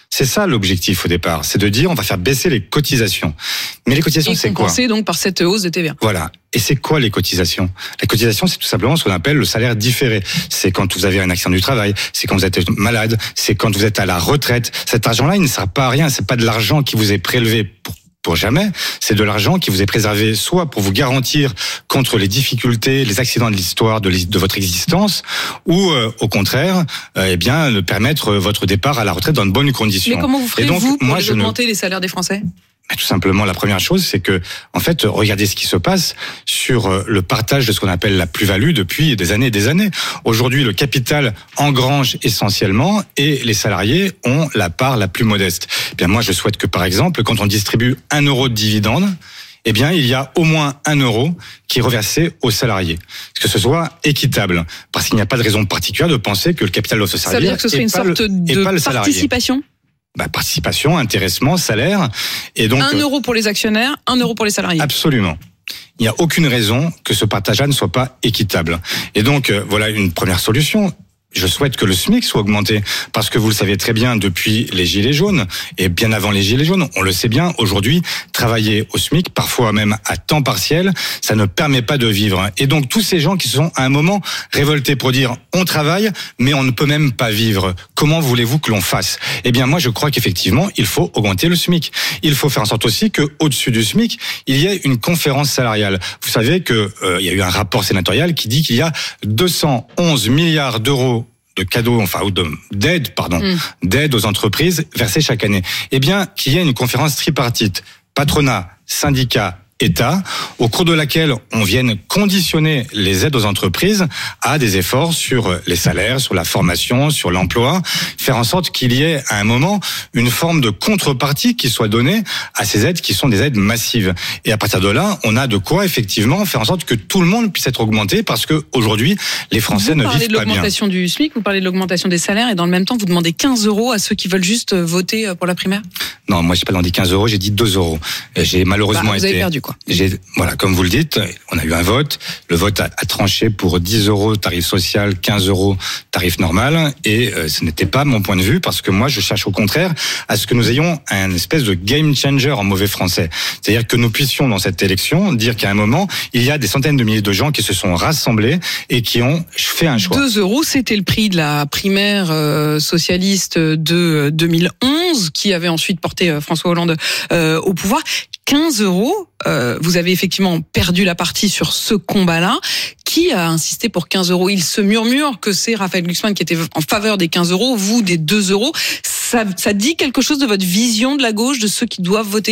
C'est ça l'objectif au départ, c'est de dire on va faire baisser les cotisations. Mais les cotisations, et c'est quoi ? compensé donc par cette hausse de T V A. Voilà. Et c'est quoi les cotisations ? Les cotisations, c'est tout simplement ce qu'on appelle le salaire différé. C'est quand vous avez un accident du travail, c'est quand vous êtes malade, c'est quand vous êtes à la retraite. Cet argent-là, il ne sert pas à rien. C'est pas de l'argent qui vous est prélevé pour pour jamais, c'est de l'argent qui vous est préservé soit pour vous garantir contre les difficultés, les accidents de l'histoire de, de votre existence, ou euh, au contraire, euh, eh bien, de permettre votre départ à la retraite dans de bonnes conditions. Mais comment vous ferez, donc, vous, pour moi, les augmenter ne... les salaires des Français ? Tout simplement, la première chose, c'est que, en fait, regardez ce qui se passe sur le partage de ce qu'on appelle la plus-value depuis des années et des années. Aujourd'hui, le capital engrange essentiellement et les salariés ont la part la plus modeste. Eh bien, moi, je souhaite que, par exemple, quand on distribue un euro de dividende, eh bien, il y a au moins un euro qui est reversé aux salariés. Que ce soit équitable. Parce qu'il n'y a pas de raison particulière de penser que le capital doit se servir. Ça veut dire que ce serait une sorte le, de participation ? Bah, participation, intéressement, salaire. Et donc, un euro pour les actionnaires, un euro pour les salariés. Absolument. Il n'y a aucune raison que ce partage-là ne soit pas équitable. Et donc, euh, voilà une première solution. Je souhaite que le SMIC soit augmenté parce que vous le savez très bien depuis les Gilets jaunes et bien avant les Gilets jaunes, on le sait bien, aujourd'hui, travailler au SMIC, parfois même à temps partiel, ça ne permet pas de vivre. Et donc tous ces gens qui sont à un moment révoltés pour dire on travaille mais on ne peut même pas vivre, comment voulez-vous que l'on fasse ? Eh bien moi je crois qu'effectivement il faut augmenter le SMIC. Il faut faire en sorte aussi qu'au-dessus du SMIC, il y ait une conférence salariale. Vous savez qu'il euh, y a eu un rapport sénatorial qui dit qu'il y a deux cent onze milliards d'euros de cadeaux, enfin, ou de, d'aide, pardon, mmh. d'aide aux entreprises versées chaque année. Eh bien, qu'il y ait une conférence tripartite, patronat, syndicats, État, au cours de laquelle on vienne conditionner les aides aux entreprises à des efforts sur les salaires, sur la formation, sur l'emploi, faire en sorte qu'il y ait à un moment une forme de contrepartie qui soit donnée à ces aides qui sont des aides massives. Et à partir de là, on a de quoi effectivement faire en sorte que tout le monde puisse être augmenté parce que aujourd'hui, les Français vous ne vivent pas bien. Vous parlez de l'augmentation du SMIC, vous parlez de l'augmentation des salaires et dans le même temps, vous demandez quinze euros à ceux qui veulent juste voter pour la primaire ? Non, moi, j'ai pas demandé quinze euros, j'ai dit deux euros. J'ai malheureusement bah, vous été... avez perdu, quoi. J'ai, voilà, comme vous le dites, on a eu un vote. Le vote a, a tranché pour dix euros tarif social, quinze euros tarif normal. Et euh, ce n'était pas mon point de vue parce que moi, je cherche au contraire à ce que nous ayons un espèce de game changer en mauvais français. C'est-à-dire que nous puissions, dans cette élection, dire qu'à un moment, il y a des centaines de milliers de gens qui se sont rassemblés et qui ont fait un choix. deux euros, c'était le prix de la primaire euh, socialiste de deux mille onze qui avait ensuite porté euh, François Hollande euh, au pouvoir. quinze euros, euh, vous avez effectivement perdu la partie sur ce combat-là. Qui a insisté pour quinze euros ? Il se murmure que c'est Raphaël Glucksmann qui était en faveur des quinze euros, vous des deux euros. Ça, ça dit quelque chose de votre vision de la gauche, de ceux qui doivent voter ?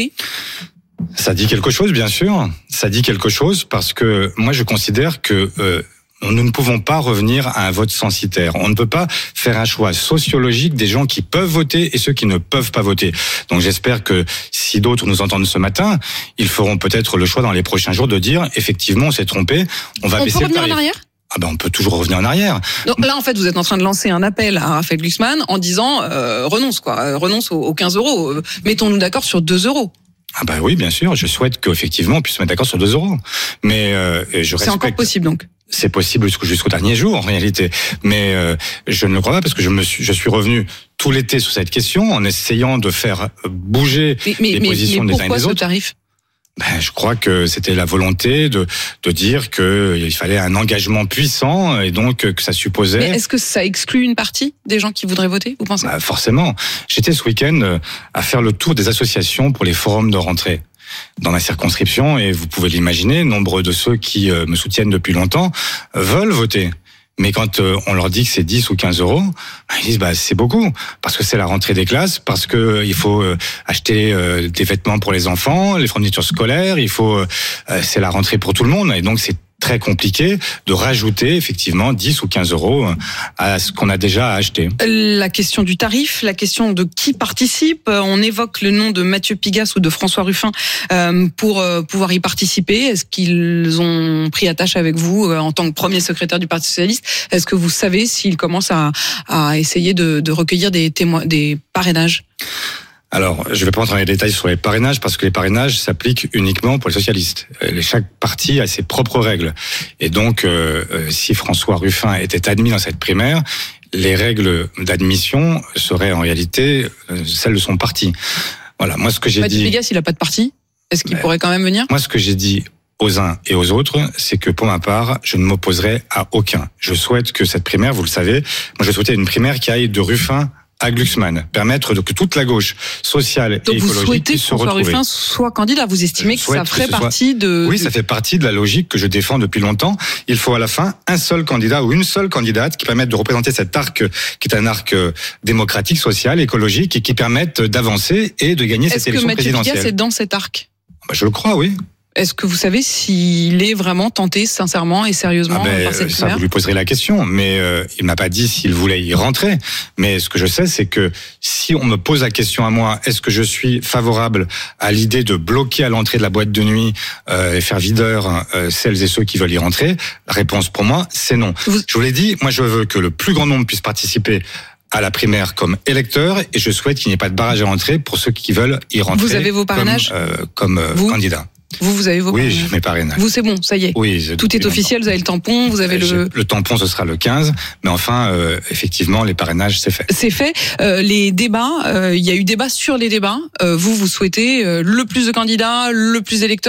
Ça dit quelque chose, bien sûr. Ça dit quelque chose parce que moi, je considère que... Euh, nous ne pouvons pas revenir à un vote censitaire. On ne peut pas faire un choix sociologique des gens qui peuvent voter et ceux qui ne peuvent pas voter. Donc j'espère que si d'autres nous entendent ce matin, ils feront peut-être le choix dans les prochains jours de dire effectivement on s'est trompé, on va on baisser peut le tarif. revenir en arrière ? Ah ben on peut toujours revenir en arrière. Donc là en fait vous êtes en train de lancer un appel à Raphaël Glucksmann en disant euh, renonce quoi, euh, renonce aux, aux quinze euros. Euh, mettons-nous d'accord sur deux euros. Ah bah oui bien sûr, je souhaite qu'effectivement on puisse se mettre d'accord sur deux euros. Mais euh, je respecte... C'est encore possible donc. C'est possible jusqu'au, jusqu'au dernier jour en réalité, mais euh, je ne le crois pas parce que je me suis, je suis revenu tout l'été sur cette question en essayant de faire bouger mais, mais, les mais, positions mais des uns et des autres. Pourquoi ce tarif ? Ben, je crois que c'était la volonté de de dire que il fallait un engagement puissant et donc que ça supposait. Mais est-ce que ça exclut une partie des gens qui voudraient voter, vous pensez ? Ben, forcément. J'étais ce week-end à faire le tour des associations pour les forums de rentrée dans ma circonscription et vous pouvez l'imaginer, nombre de ceux qui me soutiennent depuis longtemps veulent voter. Mais quand on leur dit que c'est dix ou quinze euros, ils disent bah c'est beaucoup parce que c'est la rentrée des classes, parce que il faut acheter des vêtements pour les enfants, les fournitures scolaires, il faut c'est la rentrée pour tout le monde et donc c'est très compliqué de rajouter effectivement dix ou quinze euros à ce qu'on a déjà acheté. La question du tarif, la question de qui participe, on évoque le nom de Mathieu Pigasse ou de François Ruffin pour pouvoir y participer. Est-ce qu'ils ont pris attache avec vous en tant que premier secrétaire du Parti Socialiste ? Est-ce que vous savez s'ils commencent à, à essayer de, de recueillir des témoins, des parrainages ? Alors, je ne vais pas entrer dans les détails sur les parrainages parce que les parrainages s'appliquent uniquement pour les socialistes. Chaque parti a ses propres règles. Et donc, euh, si François Ruffin était admis dans cette primaire, les règles d'admission seraient en réalité celles de son parti. Voilà, moi ce que j'ai bah, dit... Vegas, il n'a pas de parti. Est-ce qu'il bah, pourrait quand même venir ? Moi ce que j'ai dit aux uns et aux autres, c'est que pour ma part, je ne m'opposerai à aucun. Je souhaite que cette primaire, vous le savez, moi je souhaitais une primaire qui aille de Ruffin à Glucksmann, permettre que toute la gauche sociale Donc et écologique puisse se retrouver. Donc vous souhaitez que François Ruffin soit candidat, vous estimez que ça ferait que partie soit... de... Oui, ça fait partie de la logique que je défends depuis longtemps. Il faut à la fin un seul candidat ou une seule candidate qui permette de représenter cet arc qui est un arc démocratique, social, écologique et qui permette d'avancer et de gagner cette élection présidentielle. Est-ce que Mathieu Vegas est dans cet arc ? Bah, je le crois, oui. Est-ce que vous savez s'il est vraiment tenté sincèrement et sérieusement ah ben, par cette ça, primaire ? vous lui poserez la question, mais euh, il m'a pas dit s'il voulait y rentrer. Mais ce que je sais, c'est que si on me pose la question à moi, est-ce que je suis favorable à l'idée de bloquer à l'entrée de la boîte de nuit euh, et faire videur euh, celles et ceux qui veulent y rentrer ? La réponse pour moi, c'est non. Vous... Je vous l'ai dit, moi je veux que le plus grand nombre puisse participer à la primaire comme électeur et je souhaite qu'il n'y ait pas de barrage à l'entrée pour ceux qui veulent y rentrer. Vous avez vos parrainages comme, euh, comme euh, vous candidat. Vous, vous avez vos Oui, parrainages. j'ai mes parrainages. Vous, c'est bon, ça y est. Oui. Tout est officiel, vous avez le tampon, vous avez le... Le tampon, ce sera le quinze, mais enfin, euh, effectivement, les parrainages, c'est fait. C'est fait. Euh, les débats, euh, il y a eu débat sur les débats. Euh, vous, vous souhaitez euh, le plus de candidats, le plus d'électeurs.